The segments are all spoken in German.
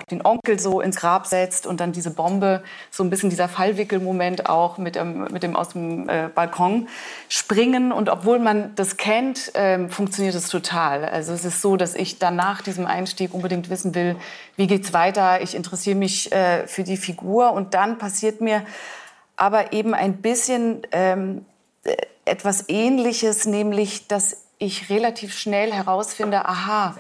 den Onkel so ins Grab setzt und dann diese Bombe, so ein bisschen dieser Fallwickelmoment auch mit dem aus dem Balkon springen. Und obwohl man das kennt, funktioniert es total. Also es ist so, dass ich dann nach diesem Einstieg unbedingt wissen will, wie geht's weiter. Ich interessiere mich für die Figur und dann passiert mir aber eben ein bisschen etwas Ähnliches, nämlich, dass ich relativ schnell herausfinde, aha,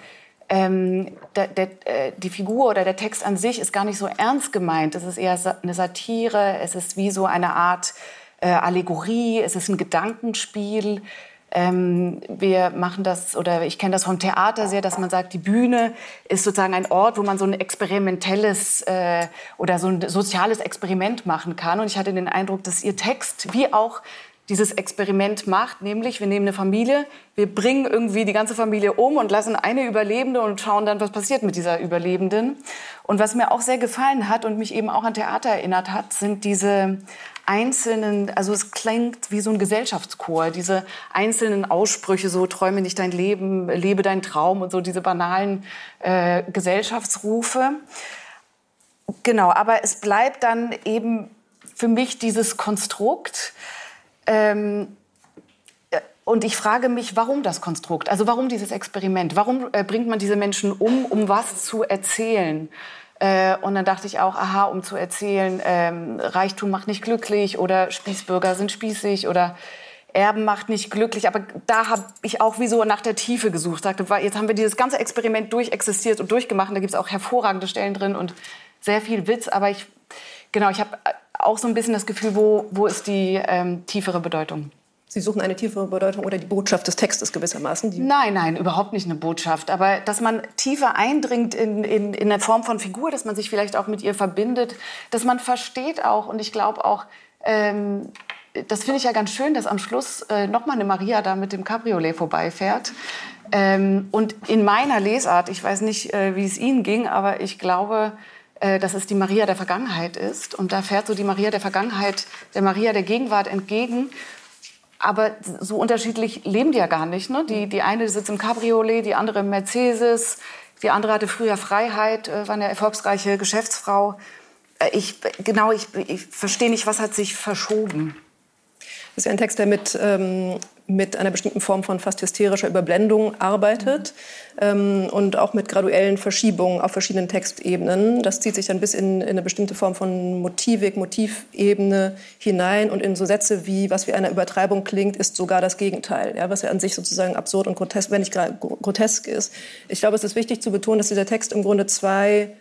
die Figur oder der Text an sich ist gar nicht so ernst gemeint. Es ist eher eine Satire, es ist wie so eine Art Allegorie, es ist ein Gedankenspiel. Wir machen das, oder ich kenne das vom Theater sehr, dass man sagt, die Bühne ist sozusagen ein Ort, wo man so ein experimentelles oder so ein soziales Experiment machen kann. Und ich hatte den Eindruck, dass Ihr Text wie auch dieses Experiment macht, nämlich wir nehmen eine Familie, wir bringen irgendwie die ganze Familie um und lassen eine Überlebende und schauen dann, was passiert mit dieser Überlebenden. Und was mir auch sehr gefallen hat und mich eben auch an Theater erinnert hat, sind diese einzelnen, also es klingt wie so ein Gesellschaftschor, diese einzelnen Aussprüche, so träume nicht dein Leben, lebe deinen Traum und so diese banalen Gesellschaftsrufe. Genau, aber es bleibt dann eben für mich dieses Konstrukt. Und ich frage mich, warum das Konstrukt? Also warum dieses Experiment? Warum bringt man diese Menschen um was zu erzählen? Und dann dachte ich auch, aha, um zu erzählen, Reichtum macht nicht glücklich oder Spießbürger sind spießig oder Erben macht nicht glücklich. Aber da habe ich auch wie so nach der Tiefe gesucht. Sagte, jetzt haben wir dieses ganze Experiment durchexistiert und durchgemacht. Und da gibt es auch hervorragende Stellen drin und sehr viel Witz. Aber ich habe auch so ein bisschen das Gefühl, wo ist die tiefere Bedeutung? Sie suchen eine tiefere Bedeutung oder die Botschaft des Textes gewissermaßen? Nein, überhaupt nicht eine Botschaft. Aber dass man tiefer eindringt in eine Form von Figur, dass man sich vielleicht auch mit ihr verbindet, dass man versteht auch, und ich glaube auch, das finde ich ja ganz schön, dass am Schluss noch mal eine Maria da mit dem Cabriolet vorbeifährt. Und in meiner Lesart, ich weiß nicht, wie es Ihnen ging, aber ich glaube, dass es die Maria der Vergangenheit ist. Und da fährt so die Maria der Vergangenheit der Maria der Gegenwart entgegen. Aber so unterschiedlich leben die ja gar nicht. Ne? Die eine sitzt im Cabriolet, die andere im Mercedes, die andere hatte früher Freiheit, war eine erfolgsreiche Geschäftsfrau. Ich verstehe nicht, was hat sich verschoben. Das ist ja ein Text, der mit einer bestimmten Form von fast hysterischer Überblendung arbeitet und auch mit graduellen Verschiebungen auf verschiedenen Textebenen. Das zieht sich dann bis in eine bestimmte Form von Motivebene hinein und in so Sätze wie, was wie eine Übertreibung klingt, ist sogar das Gegenteil, ja, was ja an sich sozusagen absurd und grotesk, wenn nicht grotesk ist. Ich glaube, es ist wichtig zu betonen, dass dieser Text im Grunde zwei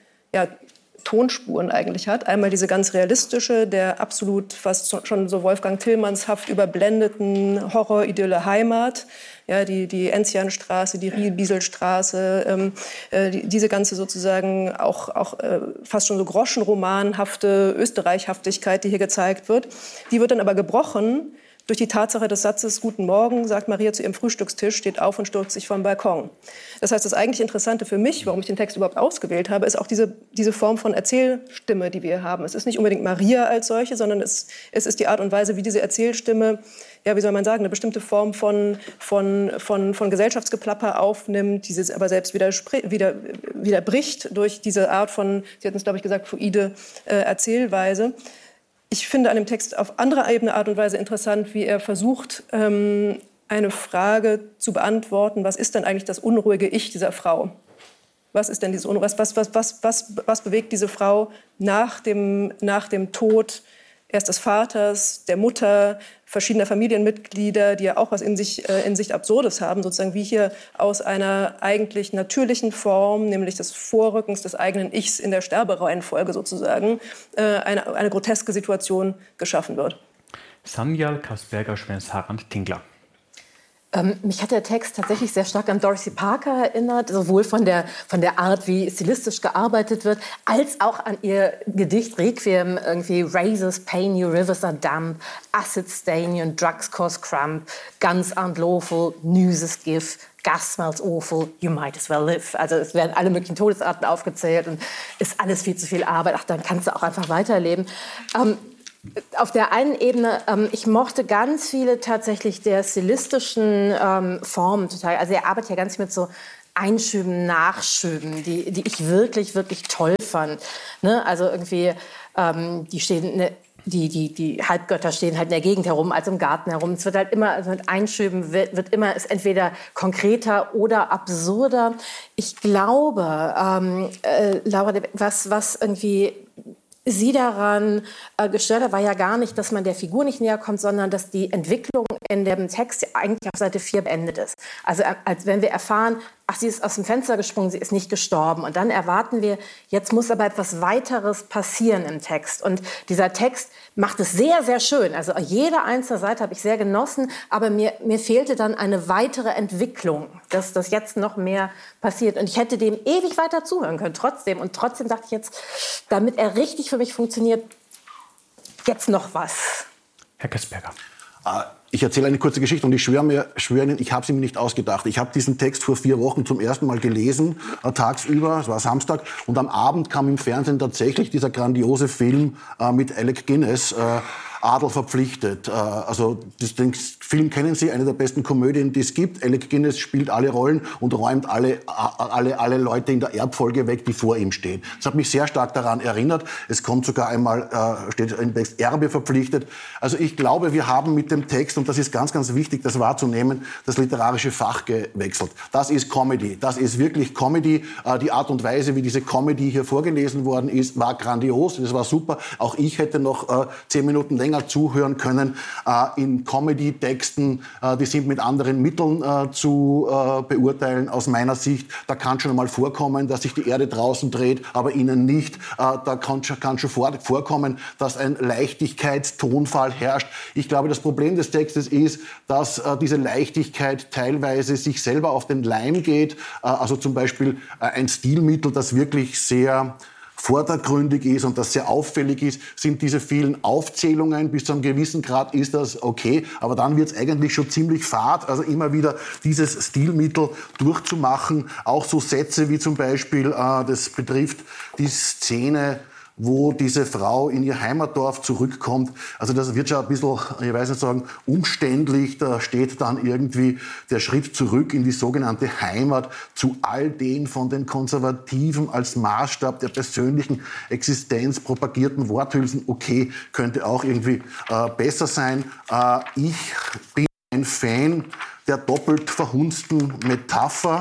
Tonspuren eigentlich hat. Einmal diese ganz realistische, der absolut fast schon so Wolfgang Tillmannshaft überblendeten Horroridylle Heimat, ja, die Enzianstraße, die Riel-Biesel-Straße, diese ganze sozusagen auch fast schon so groschenromanhafte Österreichhaftigkeit, die hier gezeigt wird, die wird dann aber gebrochen durch die Tatsache des Satzes, Guten Morgen, sagt Maria zu ihrem Frühstückstisch, steht auf und stürzt sich vom Balkon. Das heißt, das eigentlich Interessante für mich, warum ich den Text überhaupt ausgewählt habe, ist auch diese Form von Erzählstimme, die wir hier haben. Es ist nicht unbedingt Maria als solche, sondern es ist die Art und Weise, wie diese Erzählstimme, ja, wie soll man sagen, eine bestimmte Form von Gesellschaftsgeplapper aufnimmt, dieses aber selbst wieder bricht durch diese Art von, Sie hatten es, glaube ich, gesagt, fluide Erzählweise. Ich finde an dem Text auf anderer Ebene Art und Weise interessant, wie er versucht, eine Frage zu beantworten, was ist denn eigentlich das unruhige Ich dieser Frau? Was ist denn dieses was bewegt diese Frau nach dem Tod erst des Vaters, der Mutter, verschiedener Familienmitglieder, die ja auch was in sich Absurdes haben, sozusagen wie hier aus einer eigentlich natürlichen Form, nämlich des Vorrückens des eigenen Ichs in der Sterbereihenfolge sozusagen, eine groteske Situation geschaffen wird. Sanjal Kasperger-Schwens-Harand-Tingler. Mich hat der Text tatsächlich sehr stark an Dorothy Parker erinnert, sowohl von der Art, wie stilistisch gearbeitet wird, als auch an ihr Gedicht Requiem, irgendwie Razors pain you, rivers are damp, acid stain you and drugs cause cramp, guns aren't lawful, news is give, gas smells awful, you might as well live. Also es werden alle möglichen Todesarten aufgezählt und ist alles viel zu viel Arbeit. Ach, dann kannst du auch einfach weiterleben. Auf der einen Ebene, ich mochte ganz viele tatsächlich der stilistischen Formen total. Also er arbeitet ja ganz mit so Einschüben, Nachschüben, die ich wirklich, wirklich toll fand. Ne? Also irgendwie, die stehen... Die Halbgötter stehen halt in der Gegend herum, also im Garten herum. Es wird halt immer, also mit Einschüben wird immer, ist entweder konkreter oder absurder. Ich glaube, Laura, was irgendwie Sie daran gestört hat, war ja gar nicht, dass man der Figur nicht näher kommt, sondern dass die Entwicklung in dem Text eigentlich auf Seite 4 beendet ist. Also als wenn wir erfahren, ach, sie ist aus dem Fenster gesprungen, sie ist nicht gestorben. Und dann erwarten wir, jetzt muss aber etwas weiteres passieren im Text. Und dieser Text macht es sehr, sehr schön. Also jede einzelne Seite habe ich sehr genossen, aber mir fehlte dann eine weitere Entwicklung, dass das jetzt noch mehr passiert. Und ich hätte dem ewig weiter zuhören können, trotzdem. Und trotzdem dachte ich jetzt, damit er richtig für mich funktioniert, jetzt noch was. Herr Kasperger. Ich erzähle eine kurze Geschichte und ich schwöre Ihnen, ich habe sie mir nicht ausgedacht. Ich habe diesen Text vor 4 Wochen zum ersten Mal gelesen, tagsüber, es war Samstag, und am Abend kam im Fernsehen tatsächlich dieser grandiose Film mit Alec Guinness, Adel verpflichtet. Also den Film kennen Sie, eine der besten Komödien, die es gibt. Alec Guinness spielt alle Rollen und räumt alle Leute in der Erbfolge weg, die vor ihm stehen. Das hat mich sehr stark daran erinnert. Es kommt sogar einmal, steht im Text, Erbe verpflichtet. Also ich glaube, wir haben mit dem Text, und das ist ganz, ganz wichtig, das wahrzunehmen, das literarische Fach gewechselt. Das ist Comedy. Das ist wirklich Comedy. Die Art und Weise, wie diese Comedy hier vorgelesen worden ist, war grandios. Das war super. Auch ich hätte noch 10 Minuten länger zuhören können. In Comedy-Texten, die sind mit anderen Mitteln zu beurteilen aus meiner Sicht. Da kann schon mal vorkommen, dass sich die Erde draußen dreht, aber innen nicht. Da kann schon vorkommen, dass ein Leichtigkeitstonfall herrscht. Ich glaube, das Problem des Textes ist, dass diese Leichtigkeit teilweise sich selber auf den Leim geht. Also zum Beispiel ein Stilmittel, das wirklich sehr vordergründig ist und das sehr auffällig ist, sind diese vielen Aufzählungen. Bis zu einem gewissen Grad ist das okay, aber dann wird es eigentlich schon ziemlich fad. Also immer wieder dieses Stilmittel durchzumachen. Auch so Sätze wie zum Beispiel, das betrifft die Szene, wo diese Frau in ihr Heimatdorf zurückkommt. Also das wird schon ein bisschen, ich weiß nicht sagen, umständlich. Da steht dann irgendwie der Schritt zurück in die sogenannte Heimat zu all den von den Konservativen als Maßstab der persönlichen Existenz propagierten Worthülsen. Okay, könnte auch irgendwie besser sein. Ich bin ein Fan der doppelt verhunzten Metapher.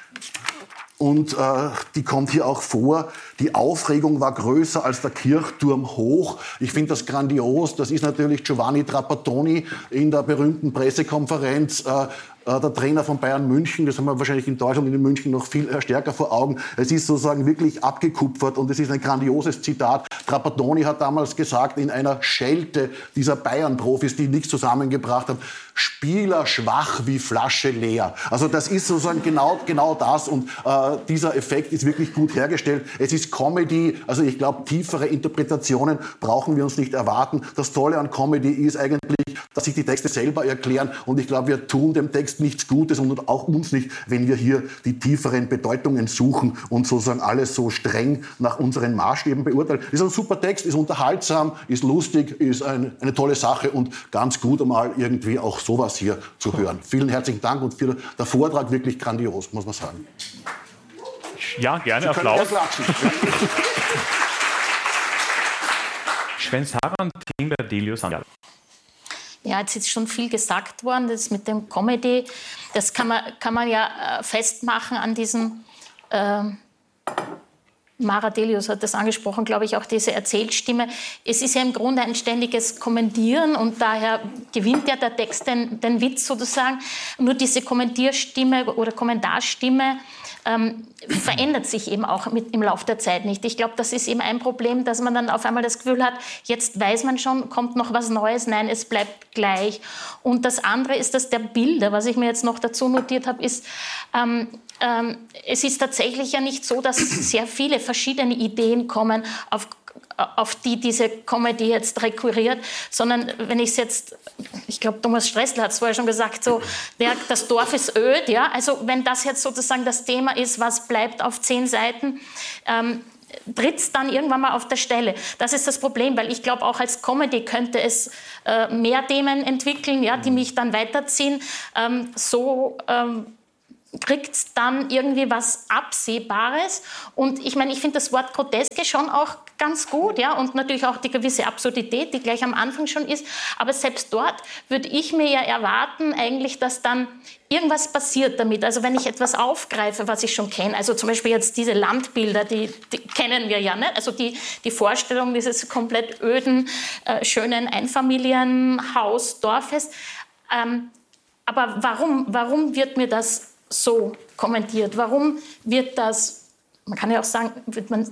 Und die kommt hier auch vor. Die Aufregung war größer als der Kirchturm hoch. Ich finde das grandios. Das ist natürlich Giovanni Trapattoni in der berühmten Pressekonferenz. Der Trainer von Bayern München, das haben wir wahrscheinlich in Deutschland und in München noch viel stärker vor Augen. Es ist sozusagen wirklich abgekupfert und es ist ein grandioses Zitat. Trapattoni hat damals gesagt, in einer Schelte dieser Bayern-Profis, die nichts zusammengebracht haben, Spieler schwach wie Flasche leer. Also das ist sozusagen genau das und dieser Effekt ist wirklich gut hergestellt. Es ist Comedy, also ich glaube, tiefere Interpretationen brauchen wir uns nicht erwarten. Das Tolle an Comedy ist eigentlich, dass sich die Texte selber erklären und ich glaube, wir tun dem Text nichts Gutes und auch uns nicht, wenn wir hier die tieferen Bedeutungen suchen und sozusagen alles so streng nach unseren Maßstäben beurteilen. Ist ein super Text, ist unterhaltsam, ist lustig, ist eine tolle Sache und ganz gut einmal irgendwie auch sowas hier zu hören. Vielen herzlichen Dank und für der Vortrag wirklich grandios, muss man sagen. Ja, gerne Applaus. Schweinsharant, Tingler, Delius, Sandal. Ja, jetzt ist schon viel gesagt worden, das mit dem Comedy, das kann man ja festmachen an diesem, Mara Delius hat das angesprochen, glaube ich, auch diese Erzählstimme. Es ist ja im Grunde ein ständiges Kommentieren und daher gewinnt ja der Text den Witz sozusagen. Nur diese Kommentierstimme oder Kommentarstimme verändert sich eben auch im Laufe der Zeit nicht. Ich glaube, das ist eben ein Problem, dass man dann auf einmal das Gefühl hat, jetzt weiß man schon, kommt noch was Neues. Nein, es bleibt gleich. Und das andere ist, dass der Bilder, was ich mir jetzt noch dazu notiert habe, ist, es ist tatsächlich ja nicht so, dass sehr viele verschiedene Ideen kommen, auf die diese Comedy jetzt rekurriert, sondern wenn ich es jetzt, ich glaube, Thomas Stressler hat es vorher schon gesagt, so, das Dorf ist öd, ja, also wenn das jetzt sozusagen das Thema ist, was bleibt auf 10 Seiten, tritt es dann irgendwann mal auf der Stelle. Das ist das Problem, weil ich glaube, auch als Comedy könnte es mehr Themen entwickeln, ja, die mich dann weiterziehen, kriegt dann irgendwie was Absehbares. Und ich meine, ich finde das Wort Groteske schon auch ganz gut, ja, und natürlich auch die gewisse Absurdität, die gleich am Anfang schon ist. Aber selbst dort würde ich mir ja erwarten, eigentlich, dass dann irgendwas passiert damit. Also wenn ich etwas aufgreife, was ich schon kenne, also zum Beispiel jetzt diese Landbilder, die kennen wir ja, ne? Also die Vorstellung dieses komplett öden, schönen Einfamilienhaus, Dorfes. Aber warum wird mir das so kommentiert? Warum wird das, man kann ja auch sagen, wird man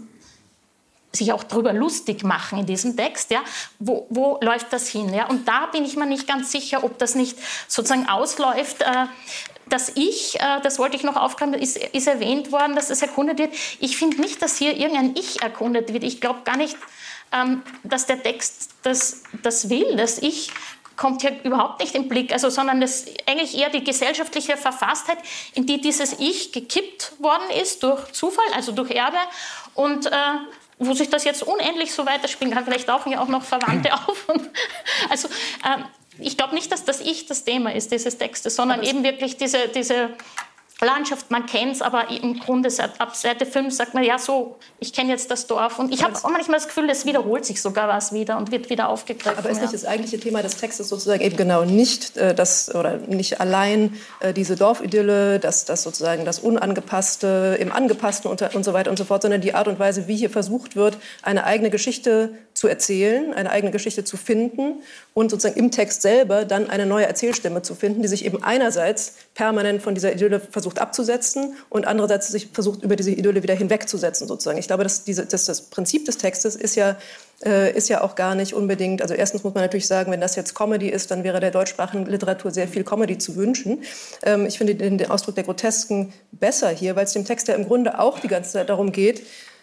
sich auch darüber lustig machen in diesem Text, ja? Wo läuft das hin? Ja? Und da bin ich mir nicht ganz sicher, ob das nicht sozusagen ausläuft, dass das wollte ich noch aufgreifen, ist erwähnt worden, dass das erkundet wird. Ich finde nicht, dass hier irgendein Ich erkundet wird. Ich glaube gar nicht, dass der Text das will. Das Ich kommt hier überhaupt nicht im Blick, also, sondern das eigentlich eher die gesellschaftliche Verfasstheit, in die dieses Ich gekippt worden ist durch Zufall, also durch Erbe, und wo sich das jetzt unendlich so weiterspielen kann. Vielleicht tauchen ja auch noch Verwandte auf. Also ich glaube nicht, dass das Ich das Thema ist dieses Textes, sondern eben wirklich diese Landschaft, man kennt es, aber im Grunde ab Seite 5 sagt man, ja so, ich kenne jetzt das Dorf. Und ich habe auch manchmal das Gefühl, es wiederholt sich sogar was wieder und wird wieder aufgegriffen. Aber ist nicht das eigentliche Thema des Textes sozusagen eben genau nicht nicht allein diese Dorfidylle, das sozusagen das Unangepasste im Angepassten und so weiter und so fort, sondern die Art und Weise, wie hier versucht wird, eine eigene Geschichte zu erzählen, eine eigene Geschichte zu finden und sozusagen im Text selber dann eine neue Erzählstimme zu finden, die sich eben einerseits permanent von dieser Idylle versucht abzusetzen und andererseits sich versucht, über diese Idylle wieder hinwegzusetzen sozusagen. Ich glaube, dass das Prinzip des Textes ist ja auch gar nicht unbedingt, also erstens muss man natürlich sagen, wenn das jetzt Comedy ist, dann wäre der deutschsprachigen Literatur sehr viel Comedy zu wünschen. Ich finde den Ausdruck der Grotesken besser hier, weil es dem Text ja im Grunde auch die ganze Zeit darum geht,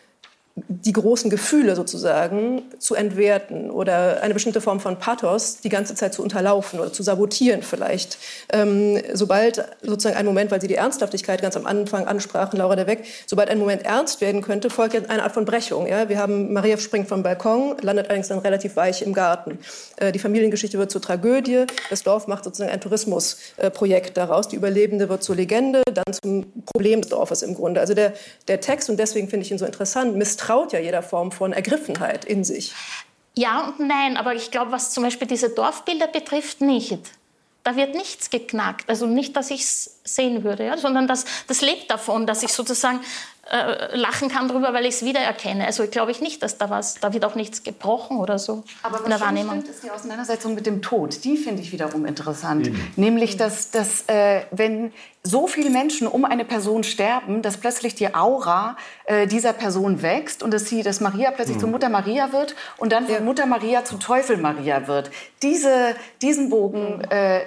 die großen Gefühle sozusagen zu entwerten oder eine bestimmte Form von Pathos die ganze Zeit zu unterlaufen oder zu sabotieren vielleicht. Sobald sozusagen ein Moment, weil Sie die Ernsthaftigkeit ganz am Anfang ansprachen, Laura de Weck, sobald ein Moment ernst werden könnte, folgt ja eine Art von Brechung. Ja? Wir haben, Maria springt vom Balkon, landet allerdings dann relativ weich im Garten. Die Familiengeschichte wird zur Tragödie, das Dorf macht sozusagen ein Tourismusprojekt daraus, die Überlebende wird zur Legende, dann zum Problem des Dorfes im Grunde. Also der Text, und deswegen finde ich ihn so interessant, misstraut ja jeder Form von Ergriffenheit in sich. Ja und nein, aber ich glaube, was zum Beispiel diese Dorfbilder betrifft, nicht. Da wird nichts geknackt. Also nicht, dass ich es sehen würde, ja, sondern das lebt davon, dass ich sozusagen lachen kann drüber, weil ich es wiedererkenne. Also glaube ich nicht, dass da wird auch nichts gebrochen oder so. Aber was ich finde, ist die Auseinandersetzung mit dem Tod. Die finde ich wiederum interessant. Nämlich, dass wenn so viele Menschen um eine Person sterben, dass plötzlich die Aura dieser Person wächst und dass Maria plötzlich zur Mutter Maria wird und dann von Mutter Maria zu Teufel Maria wird. Diesen Bogen,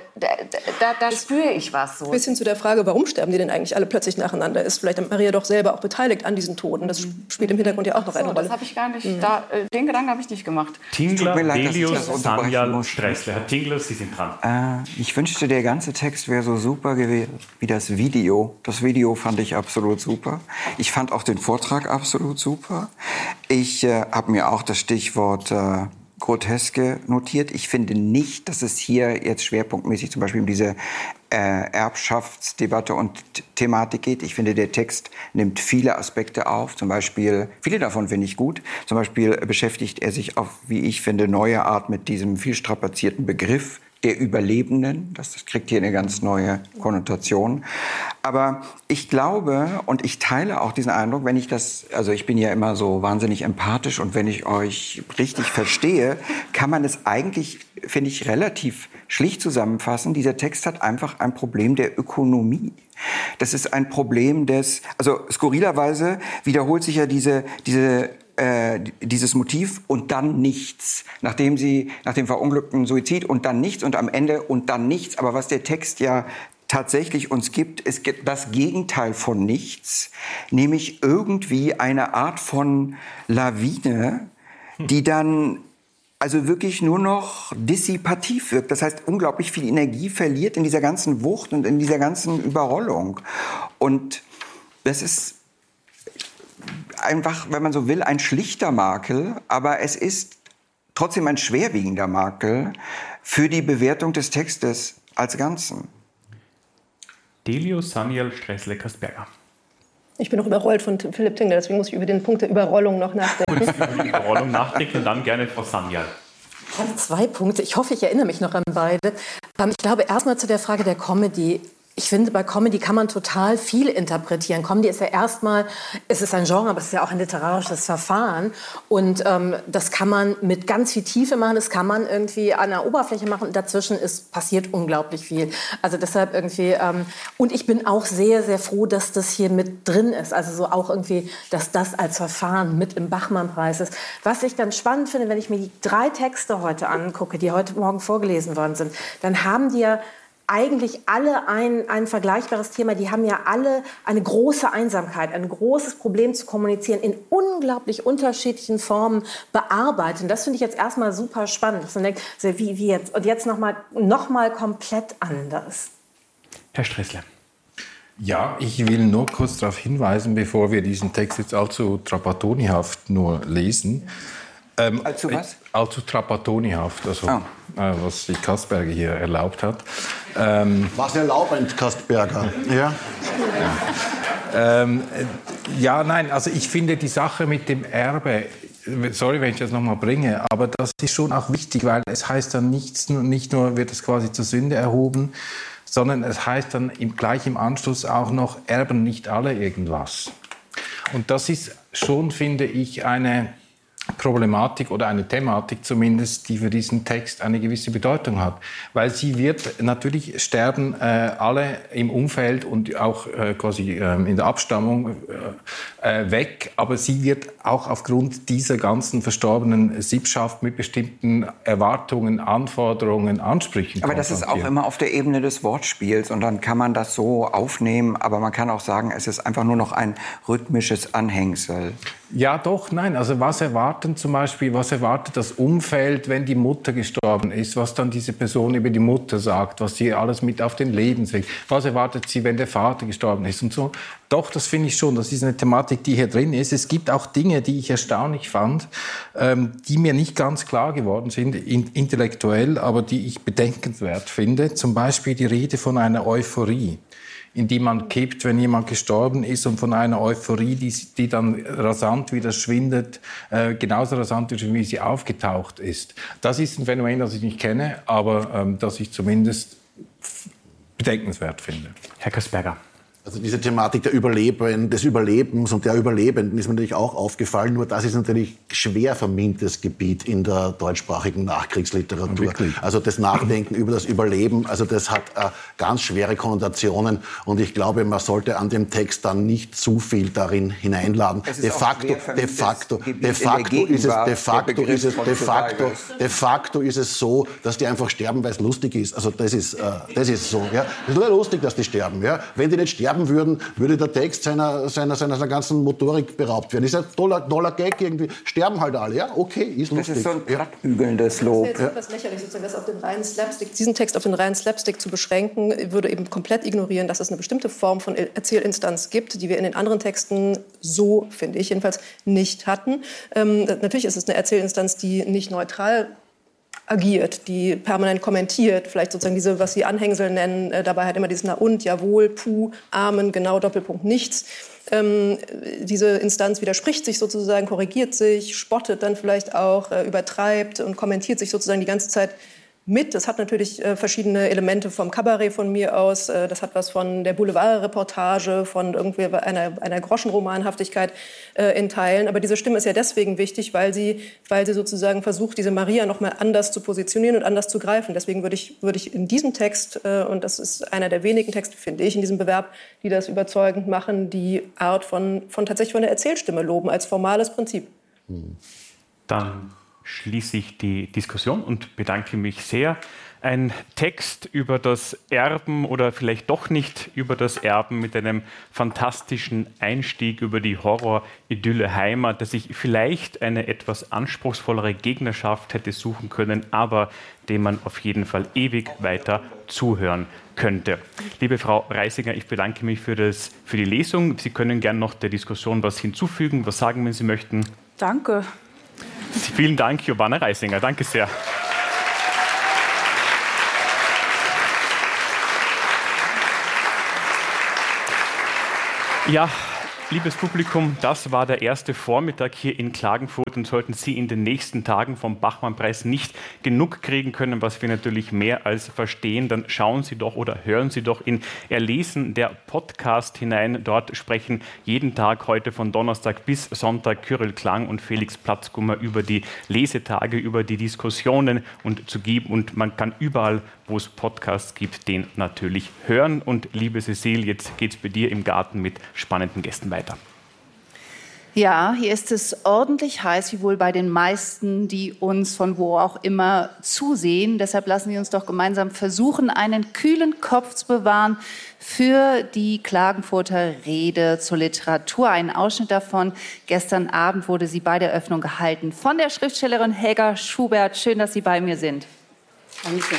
da spüre ich was so. Bis hin zu der Frage, warum sterben die denn eigentlich alle plötzlich nacheinander? Ist vielleicht Maria doch selber auch beteiligt an diesen Toten? Das spielt im Hintergrund ja auch noch eine Rolle. Das habe ich gar nicht, den Gedanken habe ich nicht gemacht. Tingler, Delius, Sanyal, Stressler. Herr Tingler, Sie sind dran. Ich wünschte, der ganze Text wäre so super gewesen wie das Video. Das Video fand ich absolut super. Ich fand auch den Vortrag absolut super. Ich habe mir auch das Stichwort Groteske notiert. Ich finde nicht, dass es hier jetzt schwerpunktmäßig zum Beispiel um diese Erbschaftsdebatte und Thematik geht. Ich finde, der Text nimmt viele Aspekte auf. Zum Beispiel, viele davon finde ich gut. Zum Beispiel beschäftigt er sich auf, wie ich finde, neue Art mit diesem viel strapazierten Begriff der Überlebenden. Das kriegt hier eine ganz neue Konnotation. Aber ich glaube und ich teile auch diesen Eindruck, wenn ich also ich bin ja immer so wahnsinnig empathisch und wenn ich euch richtig verstehe, kann man es eigentlich, finde ich, relativ schlicht zusammenfassen. Dieser Text hat einfach ein Problem der Ökonomie. Das ist ein Problem also skurrilerweise wiederholt sich ja dieses Motiv und dann nichts. Nach dem verunglückten Suizid und dann nichts und am Ende und dann nichts. Aber was der Text ja tatsächlich uns gibt, ist das Gegenteil von nichts, nämlich irgendwie eine Art von Lawine, die dann also wirklich nur noch dissipativ wirkt. Das heißt, unglaublich viel Energie verliert in dieser ganzen Wucht und in dieser ganzen Überrollung. Und das ist einfach, wenn man so will, ein schlichter Makel, aber es ist trotzdem ein schwerwiegender Makel für die Bewertung des Textes als Ganzen. Delio Sanyal Stressle-Kastberger. Ich bin noch überrollt von Philipp Tingler, deswegen muss ich über den Punkt der Überrollung noch nachdenken. Kurz über die Überrollung nachdenken und dann gerne Frau Sanyal. Ich habe 2 Punkte. Ich hoffe, ich erinnere mich noch an beide. Ich glaube, erstmal zu der Frage der Comedy. Ich finde, bei Comedy kann man total viel interpretieren. Comedy ist ja erstmal, es ist ein Genre, aber es ist ja auch ein literarisches Verfahren. Und das kann man mit ganz viel Tiefe machen, das kann man irgendwie an der Oberfläche machen. Und dazwischen passiert unglaublich viel. Also deshalb irgendwie, und ich bin auch sehr, sehr froh, dass das hier mit drin ist. Also so auch irgendwie, dass das als Verfahren mit im Bachmann-Preis ist. Was ich dann spannend finde, wenn ich mir die 3 Texte heute angucke, die heute Morgen vorgelesen worden sind, dann haben die ja eigentlich alle ein vergleichbares Thema. Die haben ja alle eine große Einsamkeit, ein großes Problem zu kommunizieren, in unglaublich unterschiedlichen Formen bearbeiten. Das finde ich jetzt erstmal super spannend. Dass man denkt, wie jetzt? Und jetzt noch mal komplett anders. Herr Stressle. Ja, ich will nur kurz darauf hinweisen, bevor wir diesen Text jetzt allzu trapatonihaft nur lesen. Allzu was? Allzu trapatonihaft, also was die Kastberger hier erlaubt hat. Was erlaubend, Kastberger? Ja. Ja, nein, also ich finde die Sache mit dem Erbe, sorry, wenn ich das nochmal bringe, aber das ist schon auch wichtig, weil es heißt dann nicht nur wird es quasi zur Sünde erhoben, sondern es heißt dann gleich im Anschluss auch noch, erben nicht alle irgendwas. Und das ist schon, finde ich, eine Problematik oder eine Thematik zumindest, die für diesen Text eine gewisse Bedeutung hat. Weil sie wird, natürlich sterben alle im Umfeld und auch quasi in der Abstammung weg, aber sie wird auch aufgrund dieser ganzen verstorbenen Sippschaft mit bestimmten Erwartungen, Anforderungen, Ansprüchen Aber das ist auch immer auf der Ebene des Wortspiels und dann kann man das so aufnehmen, aber man kann auch sagen, es ist einfach nur noch ein rhythmisches Anhängsel. Ja, doch, nein. Also was erwartet das Umfeld, wenn die Mutter gestorben ist? Was dann diese Person über die Mutter sagt, was sie alles mit auf den Lebensweg. Was erwartet sie, wenn der Vater gestorben ist und so? Doch, das finde ich schon. Das ist eine Thematik, die hier drin ist. Es gibt auch Dinge, die ich erstaunlich fand, die mir nicht ganz klar geworden sind, intellektuell, aber die ich bedenkenswert finde. Zum Beispiel die Rede von einer Euphorie, in die man kippt, wenn jemand gestorben ist, und von einer Euphorie, die dann rasant wieder schwindet, genauso rasant wie sie aufgetaucht ist. Das ist ein Phänomen, das ich nicht kenne, aber das ich zumindest bedenkenswert finde. Herr Kastberger. Also diese Thematik des Überlebens und der Überlebenden ist mir natürlich auch aufgefallen. Nur das ist natürlich schwer vermintes Gebiet in der deutschsprachigen Nachkriegsliteratur. Wirklich? Also das Nachdenken über das Überleben, also das hat ganz schwere Konnotationen. Und ich glaube, man sollte an dem Text dann nicht zu viel darin hineinladen. De facto ist es so, dass die einfach sterben, weil es lustig ist. Also das ist so. Ja. Es ist nur lustig, dass die sterben. Ja. Wenn die nicht sterben würden, würde der Text seiner ganzen Motorik beraubt werden. Ist ein toller Gag irgendwie. Sterben halt alle, ja? Okay, ist lustig. Das ist so ein plattbügelndes Lob. Das ist jetzt etwas lächerlich, sozusagen, das auf den reinen Slapstick, diesen Text auf den reinen Slapstick zu beschränken, würde eben komplett ignorieren, dass es eine bestimmte Form von Erzählinstanz gibt, die wir in den anderen Texten so, finde ich, jedenfalls nicht hatten. Natürlich ist es eine Erzählinstanz, die nicht neutral agiert, die permanent kommentiert, vielleicht sozusagen diese, was Sie Anhängsel nennen, dabei hat immer dieses Na und, Jawohl, Puh, Amen, genau, Doppelpunkt, nichts. Diese Instanz widerspricht sich sozusagen, korrigiert sich, spottet dann vielleicht auch, übertreibt und kommentiert sich sozusagen die ganze Zeit mit. Das hat natürlich verschiedene Elemente vom Kabarett von mir aus. Das hat was von der Boulevardreportage, von irgendwie einer Groschenromanhaftigkeit in Teilen. Aber diese Stimme ist ja deswegen wichtig, weil sie sozusagen versucht, diese Maria noch mal anders zu positionieren und anders zu greifen. Deswegen würde ich in diesem Text, und das ist einer der wenigen Texte, finde ich, in diesem Bewerb, die das überzeugend machen, die Art tatsächlich von der Erzählstimme loben, als formales Prinzip. Dann schließe ich die Diskussion und bedanke mich sehr. Ein Text über das Erben oder vielleicht doch nicht über das Erben mit einem fantastischen Einstieg über die Horror-Idylle Heimat, dass ich vielleicht eine etwas anspruchsvollere Gegnerschaft hätte suchen können, aber dem man auf jeden Fall ewig weiter zuhören könnte. Liebe Frau Reisinger, ich bedanke mich für die Lesung. Sie können gerne noch der Diskussion was hinzufügen, was sagen, wenn Sie möchten. Danke. Vielen Dank, Giovanna Reisinger. Danke sehr. Ja, liebes Publikum, das war der erste Vormittag hier in Klagenfurt und sollten Sie in den nächsten Tagen vom Bachmann-Preis nicht genug kriegen können, was wir natürlich mehr als verstehen, dann schauen Sie doch oder hören Sie doch in Erlesen, der Podcast hinein. Dort sprechen jeden Tag heute von Donnerstag bis Sonntag Kyrill Klang und Felix Platzkummer über die Lesetage, über die Diskussionen und zu geben. Und man kann überall, wo es Podcasts gibt, den natürlich hören. Und liebe Cecile, jetzt geht es bei dir im Garten mit spannenden Gästen weiter. Ja, hier ist es ordentlich heiß, wie wohl bei den meisten, die uns von wo auch immer zusehen. Deshalb lassen Sie uns doch gemeinsam versuchen, einen kühlen Kopf zu bewahren für die Klagenfurter Rede zur Literatur. Ein Ausschnitt davon. Gestern Abend wurde sie bei der Eröffnung gehalten von der Schriftstellerin Helga Schubert. Schön, dass Sie bei mir sind. Danke.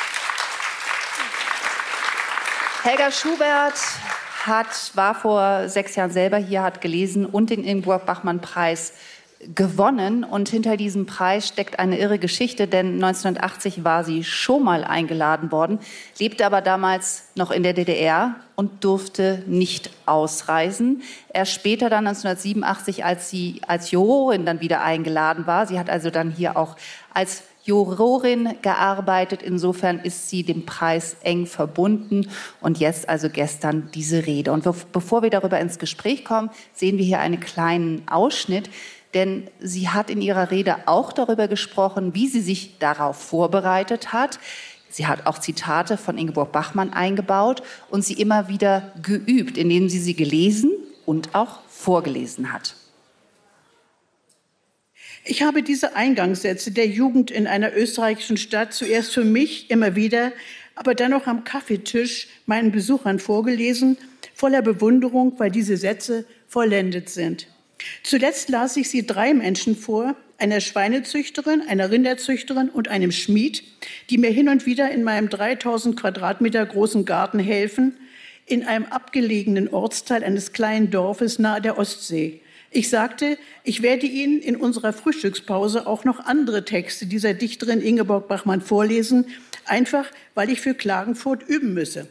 Helga Schubert war vor 6 Jahren selber hier, hat gelesen und den Ingeborg-Bachmann-Preis gewonnen. Und hinter diesem Preis steckt eine irre Geschichte, denn 1980 war sie schon mal eingeladen worden, lebte aber damals noch in der DDR und durfte nicht ausreisen. Erst später, dann 1987, als sie als Jurorin dann wieder eingeladen war. Sie hat also dann hier auch als Jurorin gearbeitet. Insofern ist sie dem Preis eng verbunden. Und jetzt, also gestern, diese Rede. Und bevor wir darüber ins Gespräch kommen, sehen wir hier einen kleinen Ausschnitt. Denn sie hat in ihrer Rede auch darüber gesprochen, wie sie sich darauf vorbereitet hat. Sie hat auch Zitate von Ingeborg Bachmann eingebaut und sie immer wieder geübt, indem sie gelesen und auch vorgelesen hat. Ich habe diese Eingangssätze der Jugend in einer österreichischen Stadt zuerst für mich immer wieder, aber dann auch am Kaffeetisch meinen Besuchern vorgelesen, voller Bewunderung, weil diese Sätze vollendet sind. Zuletzt las ich sie 3 Menschen vor, einer Schweinezüchterin, einer Rinderzüchterin und einem Schmied, die mir hin und wieder in meinem 3000 Quadratmeter großen Garten helfen, in einem abgelegenen Ortsteil eines kleinen Dorfes nahe der Ostsee. Ich sagte, ich werde Ihnen in unserer Frühstückspause auch noch andere Texte dieser Dichterin Ingeborg Bachmann vorlesen, einfach weil ich für Klagenfurt üben müsse.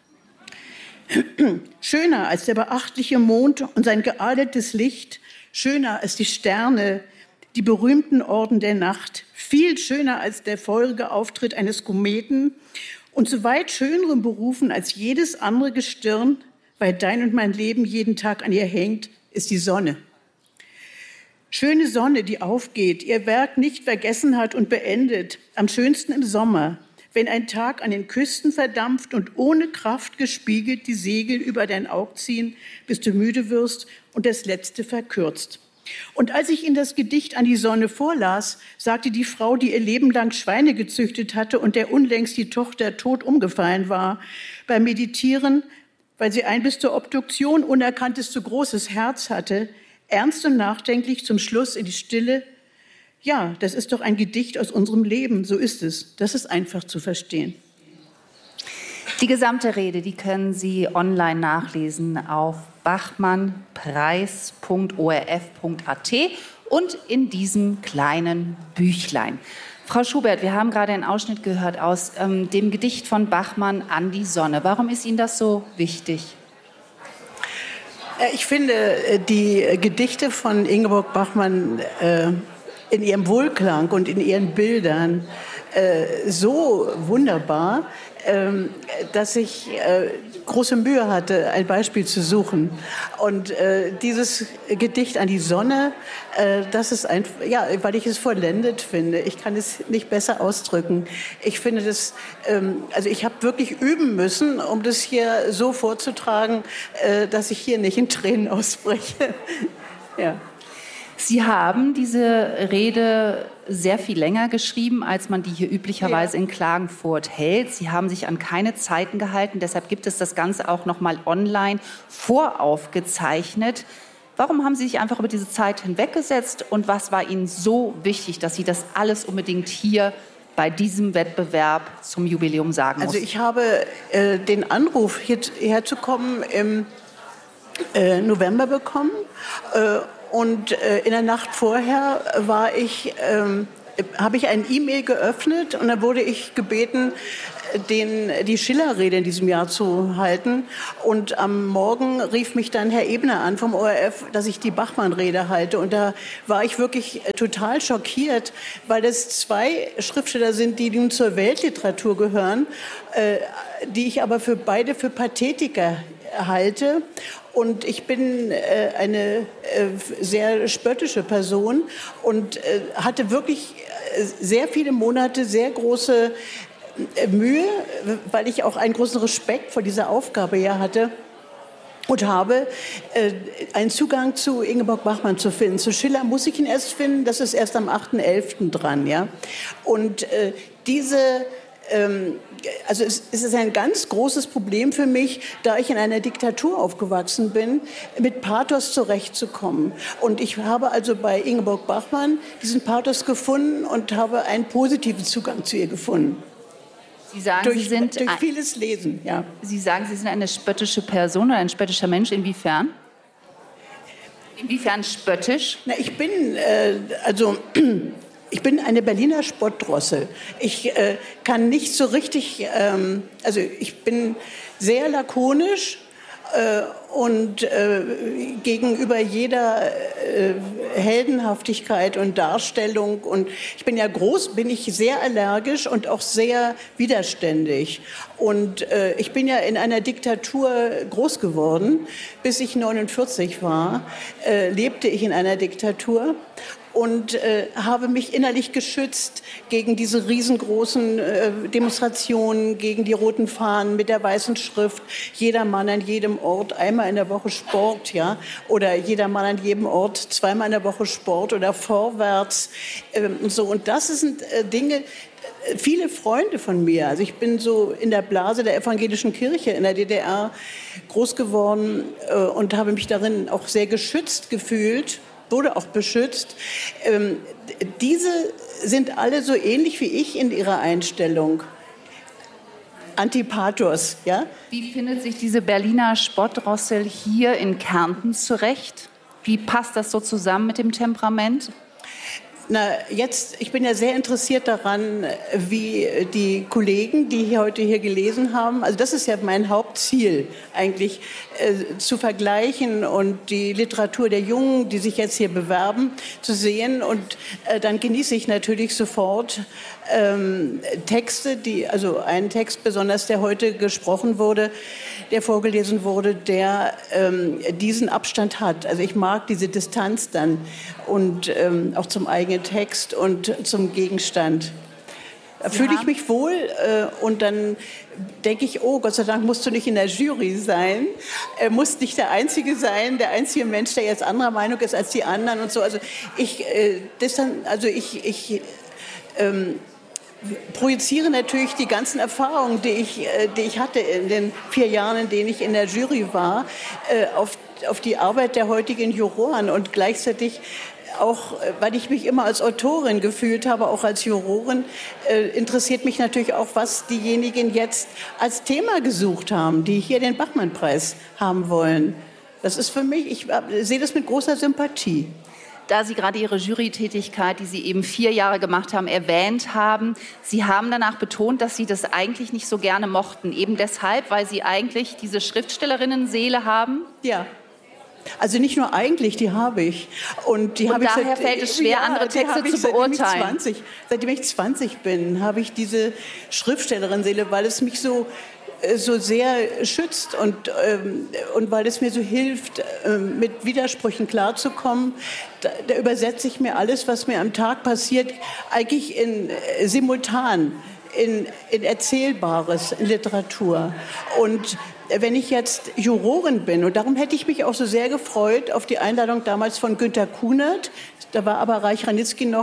Schöner als der beachtliche Mond und sein geadertes Licht, schöner als die Sterne, die berühmten Orden der Nacht, viel schöner als der feurige Auftritt eines Kometen und zu weit schöneren Berufen als jedes andere Gestirn, weil dein und mein Leben jeden Tag an ihr hängt, ist die Sonne. Schöne Sonne, die aufgeht, ihr Werk nicht vergessen hat und beendet, am schönsten im Sommer, wenn ein Tag an den Küsten verdampft und ohne Kraft gespiegelt die Segel über dein Auge ziehen, bis du müde wirst und das Letzte verkürzt. Und als ich Ihnen das Gedicht an die Sonne vorlas, sagte die Frau, die ihr Leben lang Schweine gezüchtet hatte und der unlängst die Tochter tot umgefallen war, beim Meditieren, weil sie ein bis zur Obduktion unerkanntes zu großes Herz hatte, ernst und nachdenklich zum Schluss in die Stille: Ja, das ist doch ein Gedicht aus unserem Leben, so ist es. Das ist einfach zu verstehen. Die gesamte Rede, die können Sie online nachlesen auf bachmannpreis.orf.at und in diesem kleinen Büchlein. Frau Schubert, wir haben gerade einen Ausschnitt gehört aus dem Gedicht von Bachmann An die Sonne. Warum ist Ihnen das so wichtig? Ich finde die Gedichte von Ingeborg Bachmann in ihrem Wohlklang und in ihren Bildern so wunderbar, dass ich große Mühe hatte, ein Beispiel zu suchen. Und dieses Gedicht An die Sonne, das ist einfach, ja, weil ich es vollendet finde. Ich kann es nicht besser ausdrücken. Ich finde das, also ich habe wirklich üben müssen, um das hier so vorzutragen, dass ich hier nicht in Tränen ausbreche. Ja. Sie haben diese Rede sehr viel länger geschrieben, als man die hier üblicherweise in Klagenfurt hält. Sie haben sich an keine Zeiten gehalten, deshalb gibt es das Ganze auch noch mal online voraufgezeichnet. Warum haben Sie sich einfach über diese Zeit hinweggesetzt und was war Ihnen so wichtig, dass Sie das alles unbedingt hier bei diesem Wettbewerb zum Jubiläum sagen mussten? Also ich habe den Anruf, hierher zu kommen, im November bekommen. Und in der Nacht vorher habe ich ein E-Mail geöffnet und dann wurde ich gebeten, die Schiller-Rede in diesem Jahr zu halten. Und am Morgen rief mich dann Herr Ebner an vom ORF, dass ich die Bachmann-Rede halte. Und da war ich wirklich total schockiert, weil es 2 Schriftsteller sind, die nun zur Weltliteratur gehören, die ich aber beide für Pathetiker halte. Und ich bin eine sehr spöttische Person und hatte wirklich sehr viele Monate sehr große Mühe, weil ich auch einen großen Respekt vor dieser Aufgabe ja hatte und habe einen Zugang zu Ingeborg Bachmann zu finden. Zu Schiller muss ich ihn erst finden, das ist erst am 8.11. dran. Ja? Und also es ist ein ganz großes Problem für mich, da ich in einer Diktatur aufgewachsen bin, mit Pathos zurechtzukommen. Und ich habe also bei Ingeborg Bachmann diesen Pathos gefunden und habe einen positiven Zugang zu ihr gefunden. Sie sagen, durch Sie vieles Lesen, ja. Sie sagen, Sie sind eine spöttische Person oder ein spöttischer Mensch. Inwiefern? Inwiefern spöttisch? Na, ich bin eine Berliner Spottdrossel. Ich kann nicht so richtig, also ich bin sehr lakonisch und gegenüber jeder Heldenhaftigkeit und Darstellung, und ich bin sehr allergisch und auch sehr widerständig. Und ich bin ja in einer Diktatur groß geworden. Bis ich 49 war, lebte ich in einer Diktatur. Und habe mich innerlich geschützt gegen diese riesengroßen Demonstrationen, gegen die roten Fahnen mit der weißen Schrift, jeder Mann an jedem Ort, einmal in der Woche Sport, ja, oder jeder Mann an jedem Ort, zweimal in der Woche Sport oder vorwärts und so. Und das sind Dinge, viele Freunde von mir, also ich bin so in der Blase der evangelischen Kirche in der DDR groß geworden und habe mich darin auch sehr geschützt gefühlt, wurde auch beschützt. Diese sind alle so ähnlich wie ich in ihrer Einstellung. Antipathos, ja? Wie findet sich diese Berliner Spottdrossel hier in Kärnten zurecht? Wie passt das so zusammen mit dem Temperament? Na, ich bin ja sehr interessiert daran, wie die Kollegen, die heute hier gelesen haben, also das ist ja mein Hauptziel eigentlich, zu vergleichen und die Literatur der Jungen, die sich jetzt hier bewerben, zu sehen. Und dann genieße ich natürlich sofort Texte, also einen Text besonders, der heute gesprochen wurde, der vorgelesen wurde, der diesen Abstand hat. Also ich mag diese Distanz dann und auch zum eigenen Text und zum Gegenstand. Da fühle ich mich wohl und dann denke ich, oh, Gott sei Dank musst du nicht in der Jury sein, musst nicht der Einzige sein, der einzige Mensch, der jetzt anderer Meinung ist als die anderen und so. Also ich projiziere natürlich die ganzen Erfahrungen, die ich hatte in den 4 Jahren, in denen ich in der Jury war, auf die Arbeit der heutigen Juroren und gleichzeitig auch, weil ich mich immer als Autorin gefühlt habe, auch als Jurorin, interessiert mich natürlich auch, was diejenigen jetzt als Thema gesucht haben, die hier den Bachmann-Preis haben wollen. Das ist für mich, ich sehe das mit großer Sympathie. Da Sie gerade Ihre Jurytätigkeit, die Sie eben 4 Jahre gemacht haben, erwähnt haben, Sie haben danach betont, dass Sie das eigentlich nicht so gerne mochten. Eben deshalb, weil Sie eigentlich diese Schriftstellerinnenseele haben? Ja. Also nicht nur eigentlich, die habe ich. Und daher fällt es schwer, andere Texte zu beurteilen. Seitdem ich 20 bin, habe ich diese Schriftstellerinnenseele, weil es mich so sehr schützt und weil es mir so hilft, mit Widersprüchen klarzukommen. Da übersetze ich mir alles, was mir am Tag passiert, eigentlich simultan in Erzählbares, in Literatur. Und wenn ich jetzt Jurorin bin, und darum hätte ich mich auch so sehr gefreut auf die Einladung damals von Günter Kunert, da war aber Reich Ranitzky noch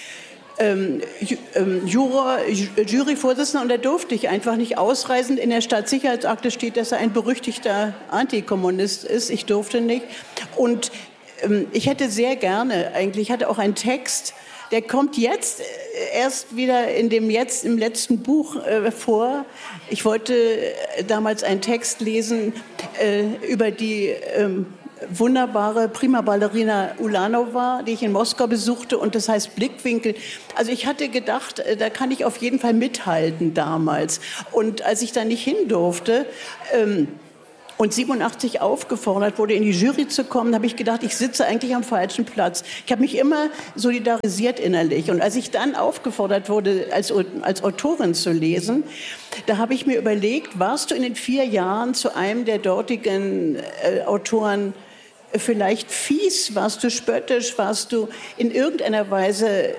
Juryvorsitzender, und da durfte ich einfach nicht ausreisen. In der Staatssicherheitsakte steht, dass er ein berüchtigter Antikommunist ist. Ich durfte nicht. Und ich hätte sehr gerne, ich hatte auch einen Text, der kommt jetzt erst wieder im letzten Buch vor. Ich wollte damals einen Text lesen über die wunderbare prima Ballerina Ulanova, die ich in Moskau besuchte, und das heißt Blickwinkel. Also ich hatte gedacht, da kann ich auf jeden Fall mithalten damals. Und als ich da nicht hin durfte und 87 aufgefordert wurde, in die Jury zu kommen, habe ich gedacht, ich sitze eigentlich am falschen Platz. Ich habe mich immer solidarisiert innerlich. Und als ich dann aufgefordert wurde, als Autorin zu lesen, da habe ich mir überlegt, warst du in den 4 Jahren zu einem der dortigen Autoren vielleicht fies, warst du spöttisch, warst du in irgendeiner Weise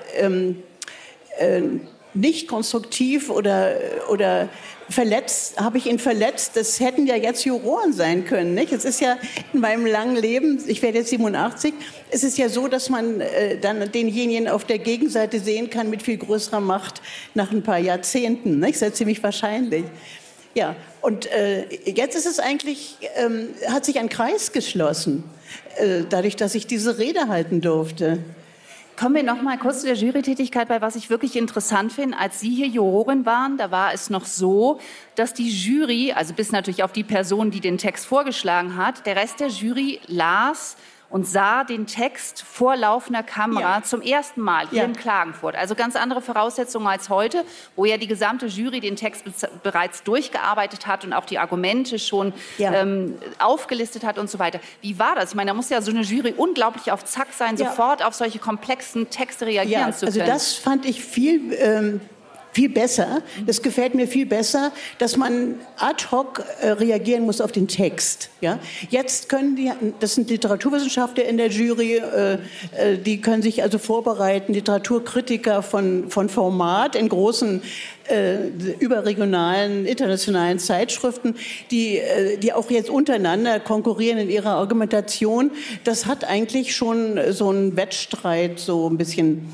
nicht konstruktiv oder verletzt, habe ich ihn verletzt? Das hätten ja jetzt Juroren sein können, nicht? Es ist ja in meinem langen Leben, ich werde jetzt 87, es ist ja so, dass man dann denjenigen auf der Gegenseite sehen kann mit viel größerer Macht nach ein paar Jahrzehnten, nicht? Das ist ja ziemlich wahrscheinlich. Ja, und jetzt ist es eigentlich, hat sich ein Kreis geschlossen, dadurch, dass ich diese Rede halten durfte. Kommen wir noch mal kurz zu der Jurytätigkeit, weil was ich wirklich interessant finde, als Sie hier Jurorin waren, da war es noch so, dass die Jury, also bis natürlich auf die Person, die den Text vorgeschlagen hat, der Rest der Jury las und sah den Text vor laufender Kamera zum ersten Mal hier in Klagenfurt. Also ganz andere Voraussetzungen als heute, wo ja die gesamte Jury den Text bereits durchgearbeitet hat und auch die Argumente schon aufgelistet hat und so weiter. Wie war das? Ich meine, da muss ja so eine Jury unglaublich auf Zack sein, sofort auf solche komplexen Texte reagieren zu können. Also das fand ich viel besser. Das gefällt mir viel besser, dass man ad hoc reagieren muss auf den Text. Ja? Jetzt können das sind Literaturwissenschaftler in der Jury, die können sich also vorbereiten, Literaturkritiker von Format in großen überregionalen, internationalen Zeitschriften, die auch jetzt untereinander konkurrieren in ihrer Argumentation. Das hat eigentlich schon so einen Wettstreit, so ein bisschen...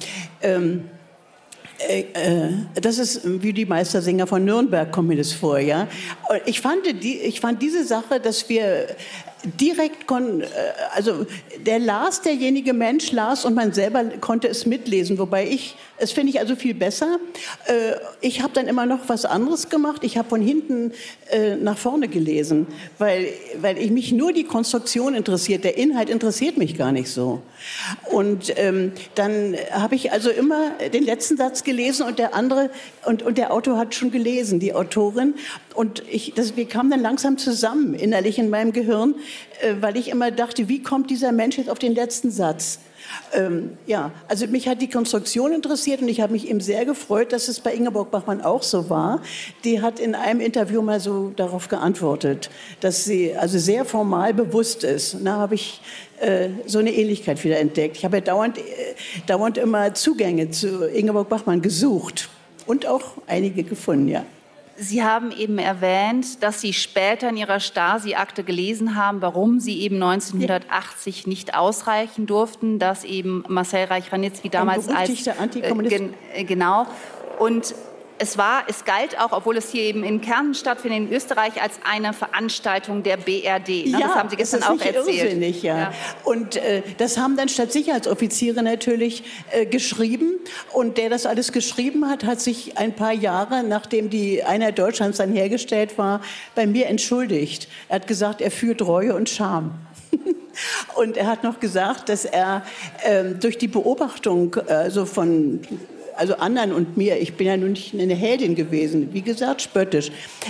das ist wie die Meistersinger von Nürnberg, kommt mir das vor, ja. Ich fand diese Sache, dass wir direkt derjenige Mensch las und man selber konnte es mitlesen, wobei es finde ich also viel besser. Ich habe dann immer noch was anderes gemacht. Ich habe von hinten nach vorne gelesen, weil mich nur die Konstruktion interessiert. Der Inhalt interessiert mich gar nicht so. Und dann habe ich also immer den letzten Satz gelesen und der andere und der Autor hat schon gelesen, die Autorin. Und wir kamen dann langsam zusammen innerlich in meinem Gehirn, weil ich immer dachte, wie kommt dieser Mensch jetzt auf den letzten Satz? Also mich hat die Konstruktion interessiert und ich habe mich eben sehr gefreut, dass es bei Ingeborg Bachmann auch so war. Die hat in einem Interview mal so darauf geantwortet, dass sie also sehr formal bewusst ist. Da habe ich so eine Ähnlichkeit wieder entdeckt. Ich habe ja dauernd immer Zugänge zu Ingeborg Bachmann gesucht und auch einige gefunden, ja. Sie haben eben erwähnt, dass Sie später in Ihrer Stasi-Akte gelesen haben, warum Sie eben 1980 nicht ausreichen durften, dass eben Marcel Reich-Ranitzky damals als Antikommunist. Genau. Und es galt auch, obwohl es hier eben in Kärnten stattfindet, in Österreich, als eine Veranstaltung der BRD. Ja, das haben Sie gestern auch erzählt. Irrsinnig, ja. Und das haben dann Stadtsicherheitsoffiziere natürlich geschrieben. Und der das alles geschrieben hat, hat sich ein paar Jahre, nachdem die Einheit Deutschlands dann hergestellt war, bei mir entschuldigt. Er hat gesagt, er fühlt Reue und Scham. Und er hat noch gesagt, dass er durch die Beobachtung also anderen und mir, ich bin ja nun nicht eine Heldin gewesen, wie gesagt, spöttisch,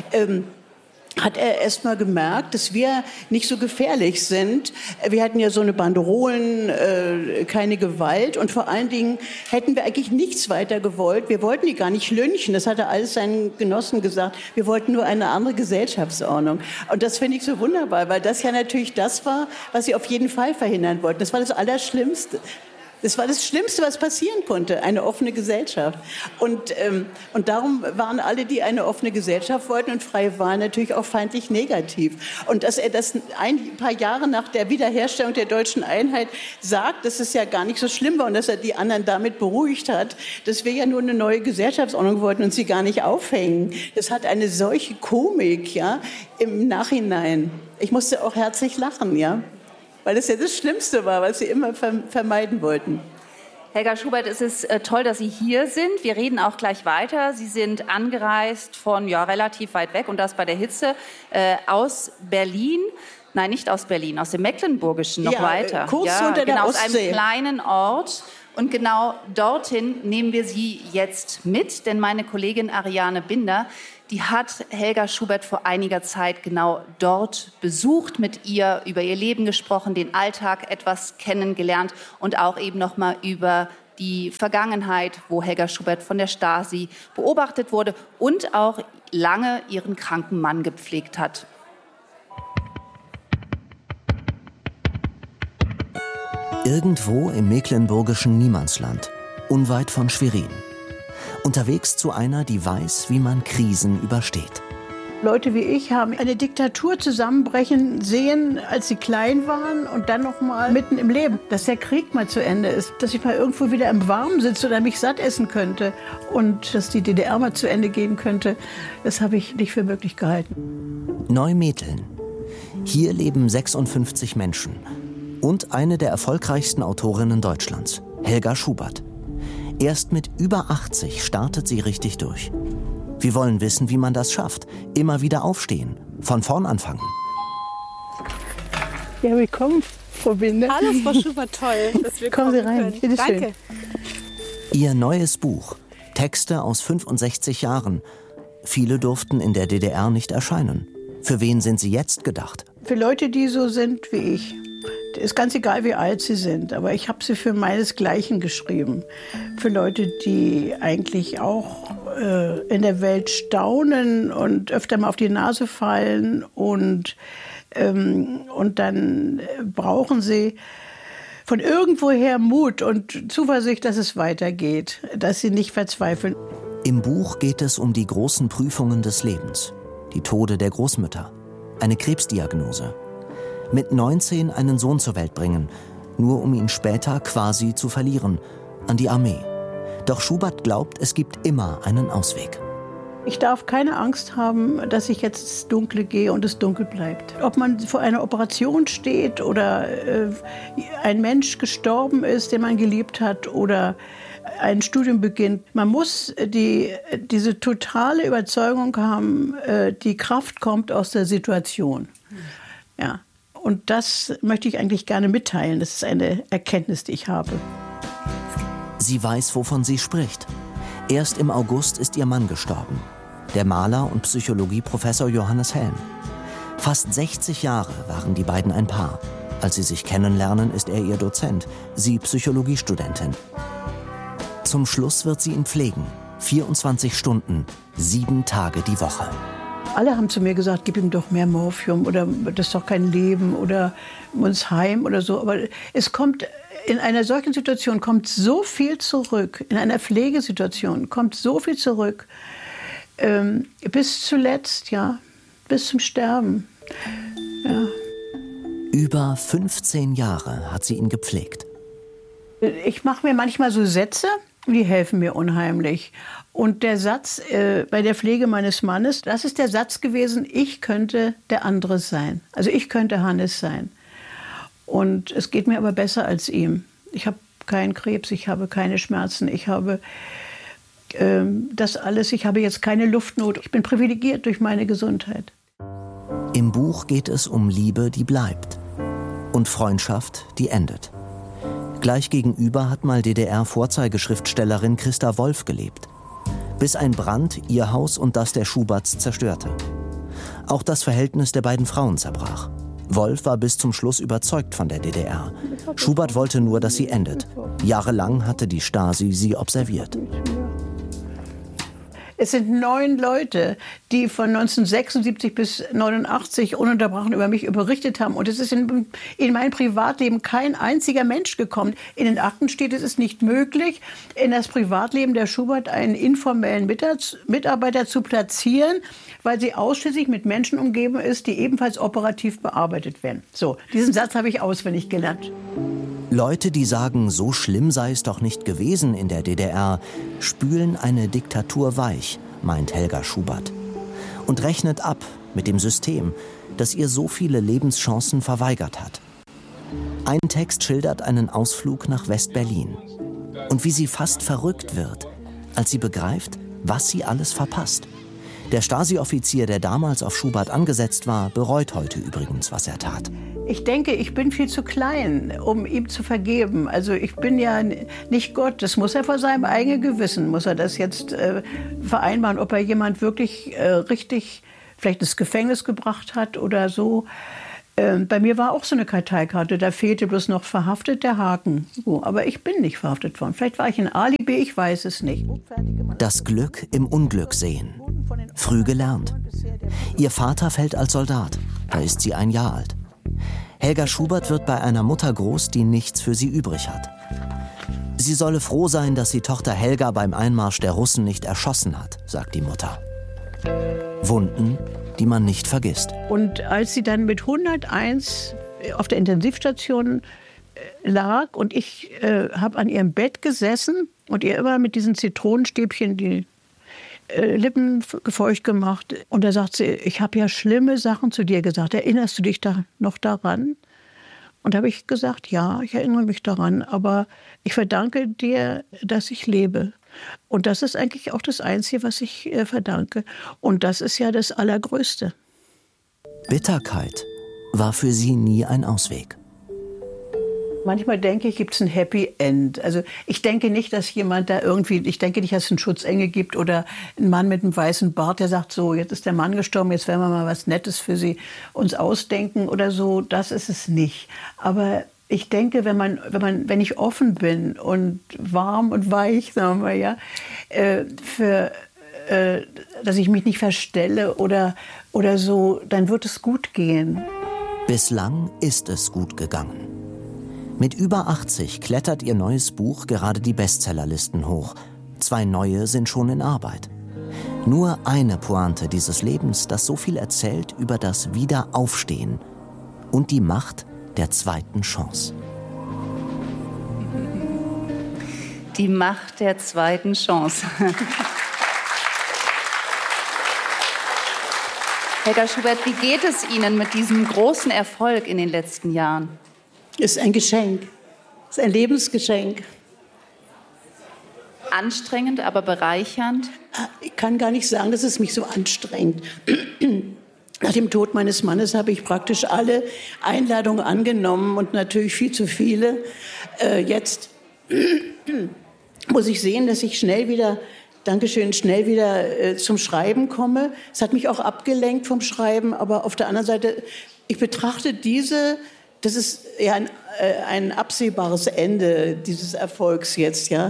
hat er erst mal gemerkt, dass wir nicht so gefährlich sind. Wir hatten ja so eine Banderolen, keine Gewalt und vor allen Dingen hätten wir eigentlich nichts weiter gewollt. Wir wollten die gar nicht lynchen, das hat er alles seinen Genossen gesagt. Wir wollten nur eine andere Gesellschaftsordnung. Und das finde ich so wunderbar, weil das ja natürlich das war, was sie auf jeden Fall verhindern wollten. Das war das Allerschlimmste. Das war das Schlimmste, was passieren konnte, eine offene Gesellschaft. Und darum waren alle, die eine offene Gesellschaft wollten und freie Wahlen, natürlich auch feindlich negativ. Und dass er das ein paar Jahre nach der Wiederherstellung der deutschen Einheit sagt, dass es ja gar nicht so schlimm war und dass er die anderen damit beruhigt hat, dass wir ja nur eine neue Gesellschaftsordnung wollten und sie gar nicht aufhängen. Das hat eine solche Komik, ja, im Nachhinein. Ich musste auch herzlich lachen, ja. Weil das ja das Schlimmste war, was sie immer vermeiden wollten. Helga Schubert, es ist toll, dass Sie hier sind. Wir reden auch gleich weiter. Sie sind angereist von relativ weit weg und das bei der Hitze aus Berlin Nein, nicht aus Berlin, aus dem Mecklenburgischen noch weiter. Kurz unter der genau, Ostsee. Aus einem kleinen Ort. Und genau dorthin nehmen wir Sie jetzt mit, denn meine Kollegin Ariane Binder, die hat Helga Schubert vor einiger Zeit genau dort besucht, mit ihr über ihr Leben gesprochen, den Alltag etwas kennengelernt und auch eben noch mal über die Vergangenheit, wo Helga Schubert von der Stasi beobachtet wurde und auch lange ihren kranken Mann gepflegt hat. Irgendwo im mecklenburgischen Niemandsland, unweit von Schwerin. Unterwegs zu einer, die weiß, wie man Krisen übersteht. Leute wie ich haben eine Diktatur zusammenbrechen sehen, als sie klein waren und dann noch mal mitten im Leben. Dass der Krieg mal zu Ende ist, dass ich mal irgendwo wieder im Warmen sitze oder mich satt essen könnte und dass die DDR mal zu Ende gehen könnte, das habe ich nicht für möglich gehalten. Neumetteln. Hier leben 56 Menschen. Und eine der erfolgreichsten Autorinnen Deutschlands, Helga Schubert. Erst mit über 80 startet sie richtig durch. Wir wollen wissen, wie man das schafft. Immer wieder aufstehen, von vorn anfangen. Ja, willkommen, Frau Binder. Hallo, Frau Schubert, toll, dass wir kommen Sie rein. Bitte schön. Danke. Ihr neues Buch, Texte aus 65 Jahren. Viele durften in der DDR nicht erscheinen. Für wen sind sie jetzt gedacht? Für Leute, die so sind wie ich. Ist ganz egal, wie alt sie sind, aber ich habe sie für meinesgleichen geschrieben. Für Leute, die eigentlich auch in der Welt staunen und öfter mal auf die Nase fallen und dann brauchen sie von irgendwoher Mut und Zuversicht, dass es weitergeht, dass sie nicht verzweifeln. Im Buch geht es um die großen Prüfungen des Lebens. Die Tode der Großmütter, eine Krebsdiagnose. Mit 19 einen Sohn zur Welt bringen, nur um ihn später quasi zu verlieren, an die Armee. Doch Schubert glaubt, es gibt immer einen Ausweg. Ich darf keine Angst haben, dass ich jetzt ins Dunkle gehe und es dunkel bleibt. Ob man vor einer Operation steht oder ein Mensch gestorben ist, den man geliebt hat oder ein Studium beginnt. Man muss diese totale Überzeugung haben, die Kraft kommt aus der Situation. Ja. Und das möchte ich eigentlich gerne mitteilen. Das ist eine Erkenntnis, die ich habe. Sie weiß, wovon sie spricht. Erst im August ist ihr Mann gestorben. Der Maler und Psychologieprofessor Johannes Helm. Fast 60 Jahre waren die beiden ein Paar. Als sie sich kennenlernen, ist er ihr Dozent, sie Psychologiestudentin. Zum Schluss wird sie ihn pflegen. 24 Stunden, 7 Tage die Woche. Alle haben zu mir gesagt, gib ihm doch mehr Morphium oder das ist doch kein Leben oder uns heim oder so. Aber es kommt in einer solchen Situation kommt so viel zurück, in einer Pflegesituation kommt so viel zurück, bis zuletzt, ja, bis zum Sterben. Ja. Über 15 Jahre hat sie ihn gepflegt. Ich mache mir manchmal so Sätze, die helfen mir unheimlich. Und der Satz bei der Pflege meines Mannes, das ist der Satz gewesen, ich könnte der andere sein. Also ich könnte Hannes sein. Und es geht mir aber besser als ihm. Ich habe keinen Krebs, ich habe keine Schmerzen, ich habe das alles, ich habe jetzt keine Luftnot. Ich bin privilegiert durch meine Gesundheit. Im Buch geht es um Liebe, die bleibt. Und Freundschaft, die endet. Gleich gegenüber hat mal DDR-Vorzeigeschriftstellerin Christa Wolf gelebt. Bis ein Brand ihr Haus und das der Schuberts zerstörte. Auch das Verhältnis der beiden Frauen zerbrach. Wolf war bis zum Schluss überzeugt von der DDR. Schubert wollte nur, dass sie endet. Jahrelang hatte die Stasi sie observiert. Es sind 9 Leute, die von 1976 bis 1989 ununterbrochen über mich berichtet haben. Und es ist in mein Privatleben kein einziger Mensch gekommen. In den Akten steht, es ist nicht möglich, in das Privatleben der Schubert einen informellen Mitarbeiter zu platzieren, weil sie ausschließlich mit Menschen umgeben ist, die ebenfalls operativ bearbeitet werden. So, diesen Satz habe ich auswendig gelernt. Leute, die sagen, so schlimm sei es doch nicht gewesen in der DDR, spülen eine Diktatur weich, meint Helga Schubert. Und rechnet ab mit dem System, das ihr so viele Lebenschancen verweigert hat. Ein Text schildert einen Ausflug nach West-Berlin. Und wie sie fast verrückt wird, als sie begreift, was sie alles verpasst. Der Stasi-Offizier, der damals auf Schubert angesetzt war, bereut heute übrigens, was er tat. Ich denke, ich bin viel zu klein, um ihm zu vergeben. Also ich bin ja nicht Gott. Das muss er vor seinem eigenen Gewissen, muss er das jetzt vereinbaren, ob er jemand wirklich richtig vielleicht ins Gefängnis gebracht hat oder so. Bei mir war auch so eine Karteikarte, da fehlte bloß noch verhaftet der Haken. So, aber ich bin nicht verhaftet worden. Vielleicht war ich ein Alibi, ich weiß es nicht. Das Glück im Unglück sehen. Früh gelernt. Ihr Vater fällt als Soldat. Da ist sie 1 Jahr alt. Helga Schubert wird bei einer Mutter groß, die nichts für sie übrig hat. Sie solle froh sein, dass sie Tochter Helga beim Einmarsch der Russen nicht erschossen hat, sagt die Mutter. Wunden, die man nicht vergisst. Und als sie dann mit 101 auf der Intensivstation lag und ich habe an ihrem Bett gesessen und ihr immer mit diesen Zitronenstäbchen die Lippen feucht gemacht. Und da sagt sie, ich habe ja schlimme Sachen zu dir gesagt. Erinnerst du dich da noch daran? Und da habe ich gesagt, ja, ich erinnere mich daran. Aber ich verdanke dir, dass ich lebe. Und das ist eigentlich auch das Einzige, was ich verdanke. Und das ist ja das Allergrößte. Bitterkeit war für sie nie ein Ausweg. Manchmal denke ich, gibt es ein Happy End. Also ich denke nicht, dass jemand da irgendwie, ich denke nicht, dass es einen Schutzengel gibt oder einen Mann mit einem weißen Bart, der sagt, so, jetzt ist der Mann gestorben, jetzt werden wir mal was Nettes für Sie uns ausdenken oder so. Das ist es nicht. Aber ich denke, wenn ich offen bin und warm und weich, sagen wir ja, dass ich mich nicht verstelle oder so, dann wird es gut gehen. Bislang ist es gut gegangen. Mit über 80 klettert ihr neues Buch gerade die Bestsellerlisten hoch. 2 neue sind schon in Arbeit. Nur eine Pointe dieses Lebens, das so viel erzählt über das Wiederaufstehen und die Macht der zweiten Chance. Die Macht der zweiten Chance. Helga Schubert, wie geht es Ihnen mit diesem großen Erfolg in den letzten Jahren? Ist ein Geschenk, ist ein Lebensgeschenk. Anstrengend, aber bereichernd? Ich kann gar nicht sagen, dass es mich so anstrengt. Nach dem Tod meines Mannes habe ich praktisch alle Einladungen angenommen und natürlich viel zu viele. Jetzt muss ich sehen, dass ich schnell wieder zum Schreiben komme. Es hat mich auch abgelenkt vom Schreiben, aber auf der anderen Seite, ich betrachte das ist ja ein absehbares Ende dieses Erfolgs jetzt, ja,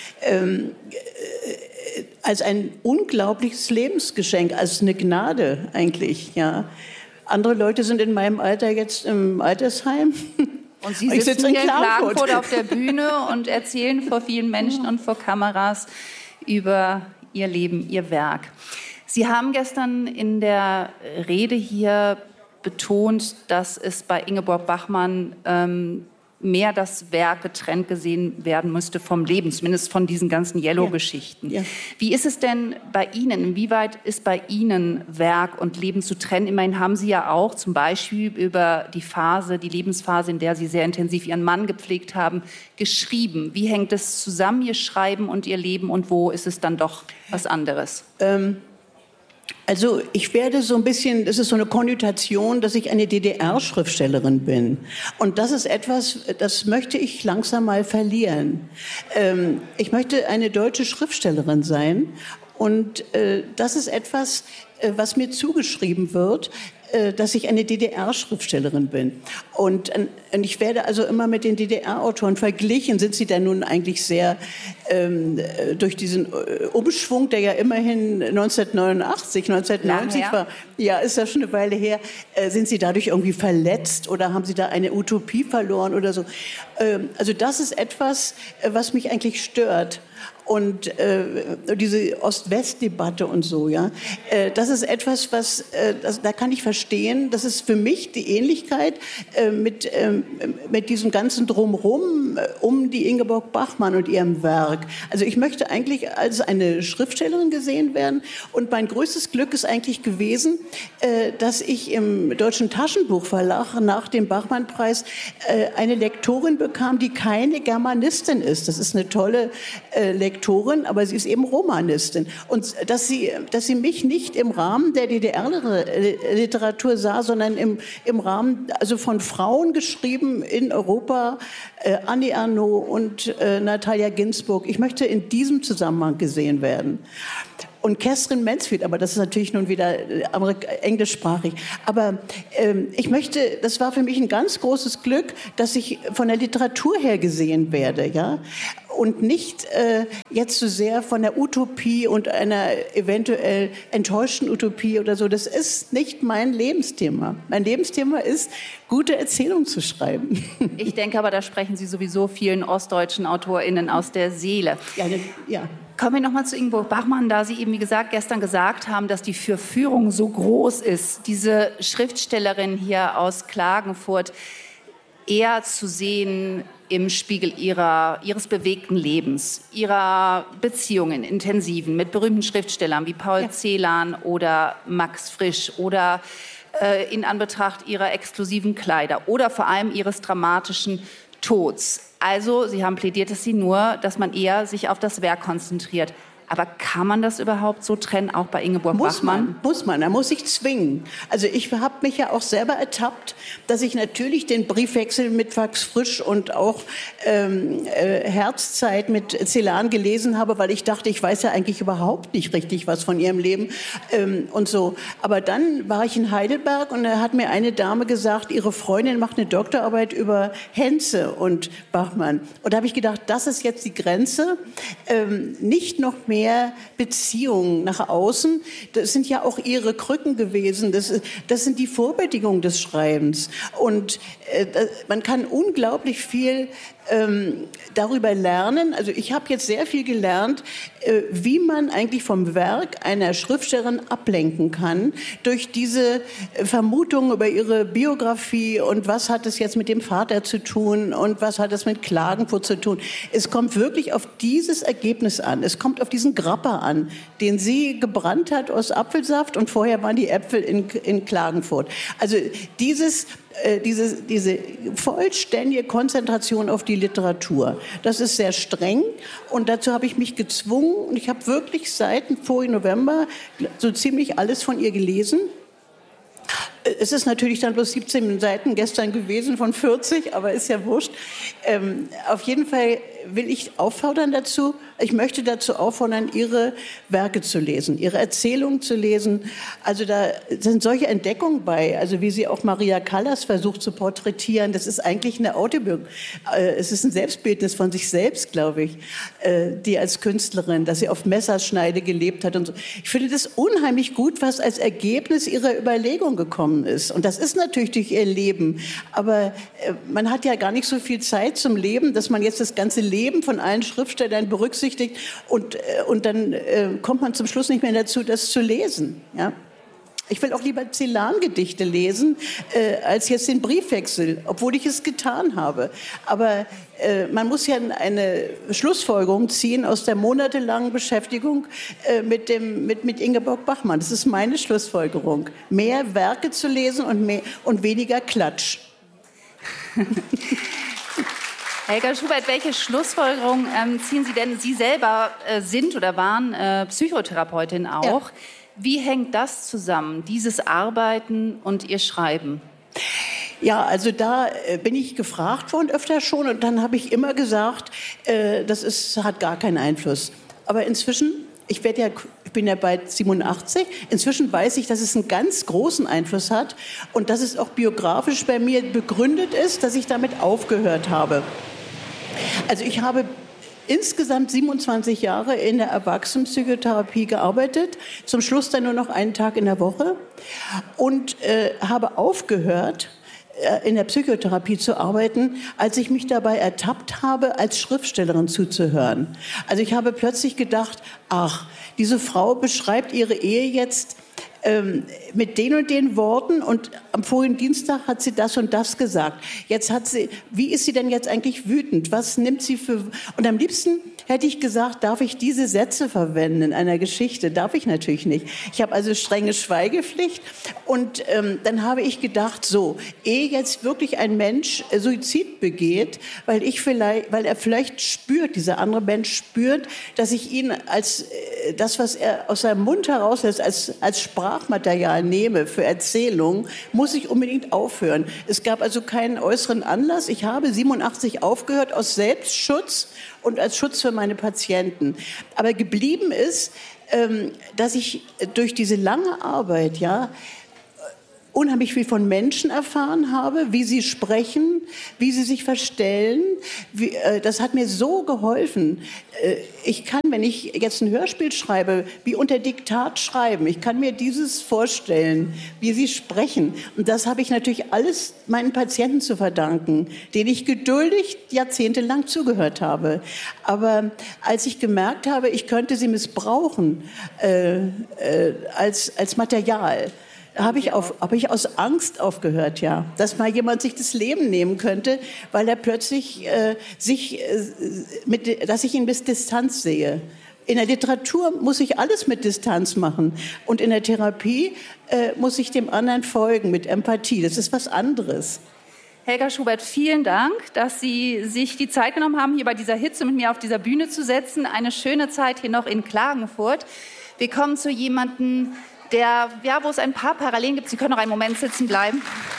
als ein unglaubliches Lebensgeschenk, als eine Gnade eigentlich, ja. Andere Leute sind in meinem Alter jetzt im Altersheim. Und Sie sitzen hier in Klagenfurt auf der Bühne und erzählen vor vielen Menschen und vor Kameras über Ihr Leben, Ihr Werk. Sie haben gestern in der Rede hier betont, dass es bei Ingeborg Bachmann mehr das Werk getrennt gesehen werden müsste vom Leben, zumindest von diesen ganzen Yellow-Geschichten. Ja. Wie ist es denn bei Ihnen? Inwieweit ist bei Ihnen Werk und Leben zu trennen? Immerhin haben Sie ja auch zum Beispiel über die Lebensphase, in der Sie sehr intensiv Ihren Mann gepflegt haben, geschrieben. Wie hängt es zusammen, Ihr Schreiben und Ihr Leben, und wo ist es dann doch was anderes? Also ich werde so ein bisschen, das ist so eine Konnotation, dass ich eine DDR-Schriftstellerin bin. Und das ist etwas, das möchte ich langsam mal verlieren. Ich möchte eine deutsche Schriftstellerin sein. Und das ist etwas, was mir zugeschrieben wird, dass ich eine DDR-Schriftstellerin bin. Und ich werde also immer mit den DDR-Autoren verglichen. Sind sie dann nun eigentlich sehr, durch diesen Umschwung, der ja immerhin 1989 war, ja, ist ja schon eine Weile her, sind sie dadurch irgendwie verletzt oder haben sie da eine Utopie verloren oder so? Also das ist etwas, was mich eigentlich stört. Und diese Ost-West-Debatte und so, ja, das ist etwas, da kann ich verstehen, das ist für mich die Ähnlichkeit mit diesem ganzen Drumherum um die Ingeborg Bachmann und ihrem Werk. Also ich möchte eigentlich als eine Schriftstellerin gesehen werden, und mein größtes Glück ist eigentlich gewesen, dass ich im Deutschen Taschenbuchverlag nach dem Bachmann-Preis eine Lektorin bekam, die keine Germanistin ist. Das ist eine tolle Lektorin, aber sie ist eben Romanistin. Und dass sie mich nicht im Rahmen der DDR-Literatur sah, sondern im Rahmen also von Frauen geschrieben in Europa, Annie Ernaux und Natalia Ginzburg. Ich möchte in diesem Zusammenhang gesehen werden. Und Catherine Mansfield, aber das ist natürlich nun wieder englischsprachig. Aber das war für mich ein ganz großes Glück, dass ich von der Literatur her gesehen werde, ja. Und nicht jetzt so sehr von der Utopie und einer eventuell enttäuschten Utopie oder so. Das ist nicht mein Lebensthema. Mein Lebensthema ist, gute Erzählungen zu schreiben. Ich denke aber, da sprechen Sie sowieso vielen ostdeutschen AutorInnen aus der Seele. Ja. Kommen wir noch mal zu Ingeborg Bachmann, da Sie eben, wie gesagt, gestern gesagt haben, dass die Verführung so groß ist, diese Schriftstellerin hier aus Klagenfurt eher zu sehen im Spiegel ihres bewegten Lebens, ihrer Beziehungen, intensiven, mit berühmten Schriftstellern wie Paul Celan oder Max Frisch oder in Anbetracht ihrer exklusiven Kleider oder vor allem ihres dramatischen Tods. Also, Sie haben plädiert, dass man eher sich auf das Werk konzentriert. Aber kann man das überhaupt so trennen, auch bei Ingeborg Bachmann? Muss man, da muss ich zwingen. Also ich habe mich ja auch selber ertappt, dass ich natürlich den Briefwechsel mit Max Frisch und auch Herzzeit mit Celan gelesen habe, weil ich dachte, ich weiß ja eigentlich überhaupt nicht richtig was von ihrem Leben und so. Aber dann war ich in Heidelberg und da hat mir eine Dame gesagt, ihre Freundin macht eine Doktorarbeit über Henze und Bachmann. Und da habe ich gedacht, das ist jetzt die Grenze. Nicht noch mehr Beziehungen nach außen. Das sind ja auch ihre Krücken gewesen. Das sind die Vorbedingungen des Schreibens. Und man kann unglaublich viel darüber lernen. Also ich habe jetzt sehr viel gelernt, wie man eigentlich vom Werk einer Schriftstellerin ablenken kann durch diese Vermutungen über ihre Biografie und was hat es jetzt mit dem Vater zu tun und was hat es mit Klagenfurt zu tun. Es kommt wirklich auf dieses Ergebnis an. Es kommt auf diesen Grappa an, den sie gebrannt hat aus Apfelsaft und vorher waren die Äpfel in Klagenfurt. Also diese vollständige Konzentration auf die Literatur, das ist sehr streng und dazu habe ich mich gezwungen und ich habe wirklich seit vorigen November so ziemlich alles von ihr gelesen. Es ist natürlich dann bloß 17 Seiten gestern gewesen von 40, aber ist ja wurscht. Auf jeden Fall will ich auffordern dazu, ich möchte dazu auffordern, ihre Werke zu lesen, ihre Erzählungen zu lesen. Also da sind solche Entdeckungen bei, also wie sie auch Maria Callas versucht zu porträtieren. Das ist eigentlich eine Autobiografie. Es ist ein Selbstbildnis von sich selbst, glaube ich, die als Künstlerin, dass sie auf Messerschneide gelebt hat und so. Ich finde das unheimlich gut, was als Ergebnis ihrer Überlegung gekommen ist. Und das ist natürlich durch ihr Leben. Aber man hat ja gar nicht so viel Zeit zum Leben, dass man jetzt das ganze Leben von allen Schriftstellern berücksichtigt und dann kommt man zum Schluss nicht mehr dazu, das zu lesen. Ja? Ich will auch lieber Celan-Gedichte lesen, als jetzt den Briefwechsel, obwohl ich es getan habe. Aber man muss ja eine Schlussfolgerung ziehen aus der monatelangen Beschäftigung mit Ingeborg Bachmann. Das ist meine Schlussfolgerung. Mehr Werke zu lesen und weniger Klatsch. Helga Schubert, welche Schlussfolgerung ziehen Sie denn? Sie selber sind oder waren Psychotherapeutin auch. Ja. Wie hängt das zusammen, dieses Arbeiten und Ihr Schreiben? Ja, also da bin ich gefragt worden öfter schon und dann habe ich immer gesagt, hat gar keinen Einfluss. Aber inzwischen, ich bin ja bald 87, inzwischen weiß ich, dass es einen ganz großen Einfluss hat und dass es auch biografisch bei mir begründet ist, dass ich damit aufgehört habe. Also ich habe insgesamt 27 Jahre in der Erwachsenenpsychotherapie gearbeitet, zum Schluss dann nur noch einen Tag in der Woche und habe aufgehört, in der Psychotherapie zu arbeiten, als ich mich dabei ertappt habe, als Schriftstellerin zuzuhören. Also ich habe plötzlich gedacht, ach, diese Frau beschreibt ihre Ehe jetzt mit den und den Worten und am vorigen Dienstag hat sie das und das gesagt. Wie ist sie denn jetzt eigentlich wütend? Was nimmt sie für... Und am liebsten hätte ich gesagt, darf ich diese Sätze verwenden in einer Geschichte? Darf ich natürlich nicht. Ich habe also strenge Schweigepflicht. Und dann habe ich gedacht, so, ehe jetzt wirklich ein Mensch Suizid begeht, weil er vielleicht spürt, dieser andere Mensch spürt, dass ich ihn als das, was er aus seinem Mund herauslässt, als Sprachmaterial nehme für Erzählungen, muss ich unbedingt aufhören. Es gab also keinen äußeren Anlass. Ich habe 87 aufgehört aus Selbstschutz und als Schutz für meine Patienten. Aber geblieben ist, dass ich durch diese lange Arbeit, unheimlich viel von Menschen erfahren habe, wie sie sprechen, wie sie sich verstellen. Das hat mir so geholfen. Ich kann, wenn ich jetzt ein Hörspiel schreibe, wie unter Diktat schreiben. Ich kann mir dieses vorstellen, wie sie sprechen. Und das habe ich natürlich alles meinen Patienten zu verdanken, denen ich geduldig jahrzehntelang zugehört habe. Aber als ich gemerkt habe, ich könnte sie missbrauchen als Material, habe ich aus Angst aufgehört, dass mal jemand sich das Leben nehmen könnte, weil er plötzlich dass ich ihn mit Distanz sehe. In der Literatur muss ich alles mit Distanz machen und in der Therapie muss ich dem anderen folgen mit Empathie. Das ist was anderes. Helga Schubert, vielen Dank, dass Sie sich die Zeit genommen haben, hier bei dieser Hitze mit mir auf dieser Bühne zu sitzen. Eine schöne Zeit hier noch in Klagenfurt. Wir kommen zu jemandem, wo es ein paar Parallelen gibt. Sie können noch einen Moment sitzen bleiben.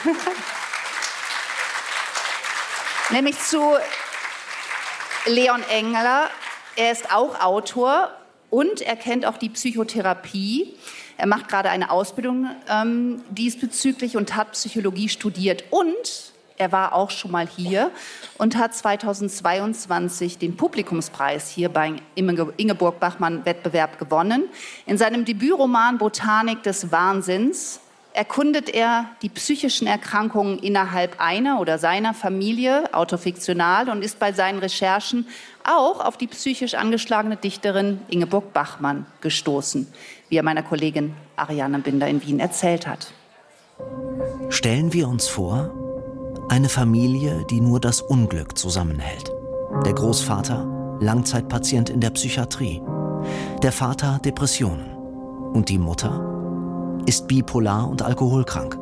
Nämlich zu Leon Engler. Er ist auch Autor und er kennt auch die Psychotherapie. Er macht gerade eine Ausbildung diesbezüglich und hat Psychologie studiert. Und er war auch schon mal hier und hat 2022 den Publikumspreis hier beim Ingeborg-Bachmann-Wettbewerb gewonnen. In seinem Debütroman Botanik des Wahnsinns erkundet er die psychischen Erkrankungen innerhalb einer oder seiner Familie, autofiktional, und ist bei seinen Recherchen auch auf die psychisch angeschlagene Dichterin Ingeborg Bachmann gestoßen, wie er meiner Kollegin Ariane Binder in Wien erzählt hat. Stellen wir uns vor, eine Familie, die nur das Unglück zusammenhält. Der Großvater, Langzeitpatient in der Psychiatrie. Der Vater, Depressionen. Und die Mutter ist bipolar und alkoholkrank.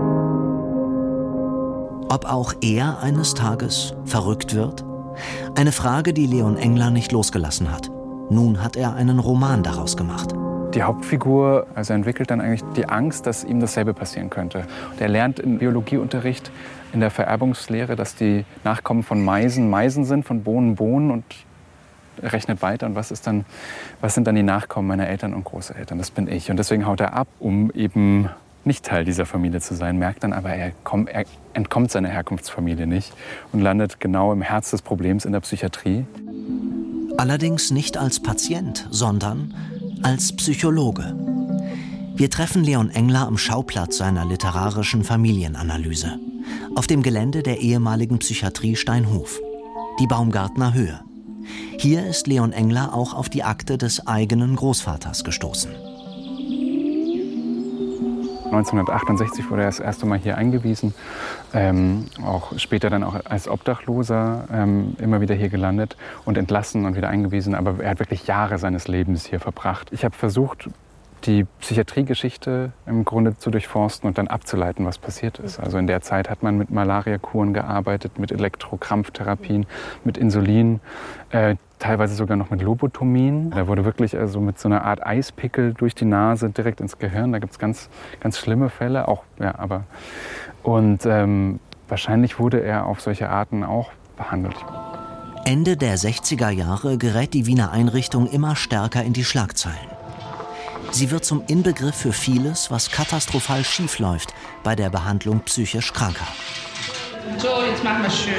Ob auch er eines Tages verrückt wird? Eine Frage, die Leon Engler nicht losgelassen hat. Nun hat er einen Roman daraus gemacht. Die Hauptfigur entwickelt dann eigentlich die Angst, dass ihm dasselbe passieren könnte. Und er lernt im Biologieunterricht in der Vererbungslehre, dass die Nachkommen von Meisen sind, von Bohnen Bohnen, und er rechnet weiter. Und was sind dann die Nachkommen meiner Eltern und Großeltern? Das bin ich. Und deswegen haut er ab, um eben nicht Teil dieser Familie zu sein, merkt dann aber, er entkommt seiner Herkunftsfamilie nicht und landet genau im Herz des Problems in der Psychiatrie. Allerdings nicht als Patient, sondern als Psychologe. Wir treffen Leon Engler am Schauplatz seiner literarischen Familienanalyse. Auf dem Gelände der ehemaligen Psychiatrie Steinhof. Die Baumgartner Höhe. Hier ist Leon Engler auch auf die Akte des eigenen Großvaters gestoßen. 1968 wurde er das erste Mal hier eingewiesen, auch später dann auch als Obdachloser immer wieder hier gelandet und entlassen und wieder eingewiesen. Aber er hat wirklich Jahre seines Lebens hier verbracht. Ich habe versucht, die Psychiatriegeschichte im Grunde zu durchforsten und dann abzuleiten, was passiert ist. Also in der Zeit hat man mit Malariakuren gearbeitet, mit Elektrokrampftherapien, mit Insulin, teilweise sogar noch mit Lobotomien. Da wurde wirklich also mit so einer Art Eispickel durch die Nase direkt ins Gehirn. Da gibt es ganz, ganz schlimme Fälle. Wahrscheinlich wurde er auf solche Arten auch behandelt. Ende der 60er Jahre gerät die Wiener Einrichtung immer stärker in die Schlagzeilen. Sie wird zum Inbegriff für vieles, was katastrophal schiefläuft bei der Behandlung psychisch Kranker. So, jetzt machen wir es schön.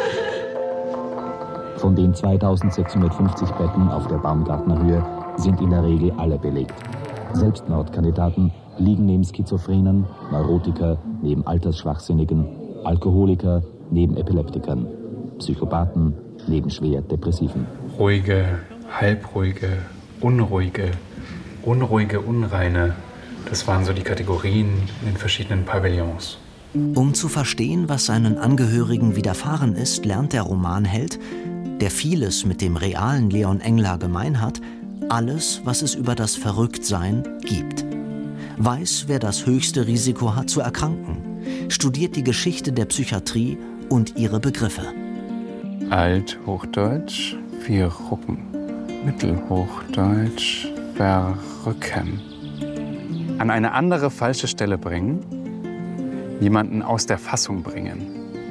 Von den 2650 Betten auf der Baumgartner Höhe sind in der Regel alle belegt. Selbstmordkandidaten liegen neben Schizophrenen, Neurotiker neben Altersschwachsinnigen, Alkoholiker neben Epileptikern, Psychopathen neben schwer Depressiven. Ruhige, halbruhige, unruhige, unreine. Das waren so die Kategorien in den verschiedenen Pavillons. Um zu verstehen, was seinen Angehörigen widerfahren ist, lernt der Romanheld, der vieles mit dem realen Leon Engler gemein hat, alles, was es über das Verrücktsein gibt. Weiß, wer das höchste Risiko hat zu erkranken, studiert die Geschichte der Psychiatrie und ihre Begriffe. Althochdeutsch, verrucken. Mittelhochdeutsch, verrücken. An eine andere falsche Stelle bringen, jemanden aus der Fassung bringen.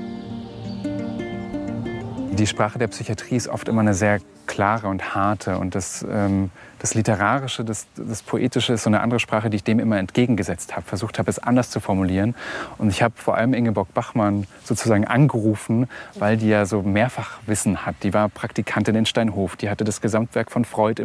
Die Sprache der Psychiatrie ist oft immer eine sehr klare und harte. Und das Literarische, das Poetische ist so eine andere Sprache, die ich dem immer entgegengesetzt habe, versucht habe, es anders zu formulieren. Und ich habe vor allem Ingeborg Bachmann sozusagen angerufen, weil die ja so Mehrfachwissen hat. Die war Praktikantin in Steinhof, die hatte das Gesamtwerk von Freud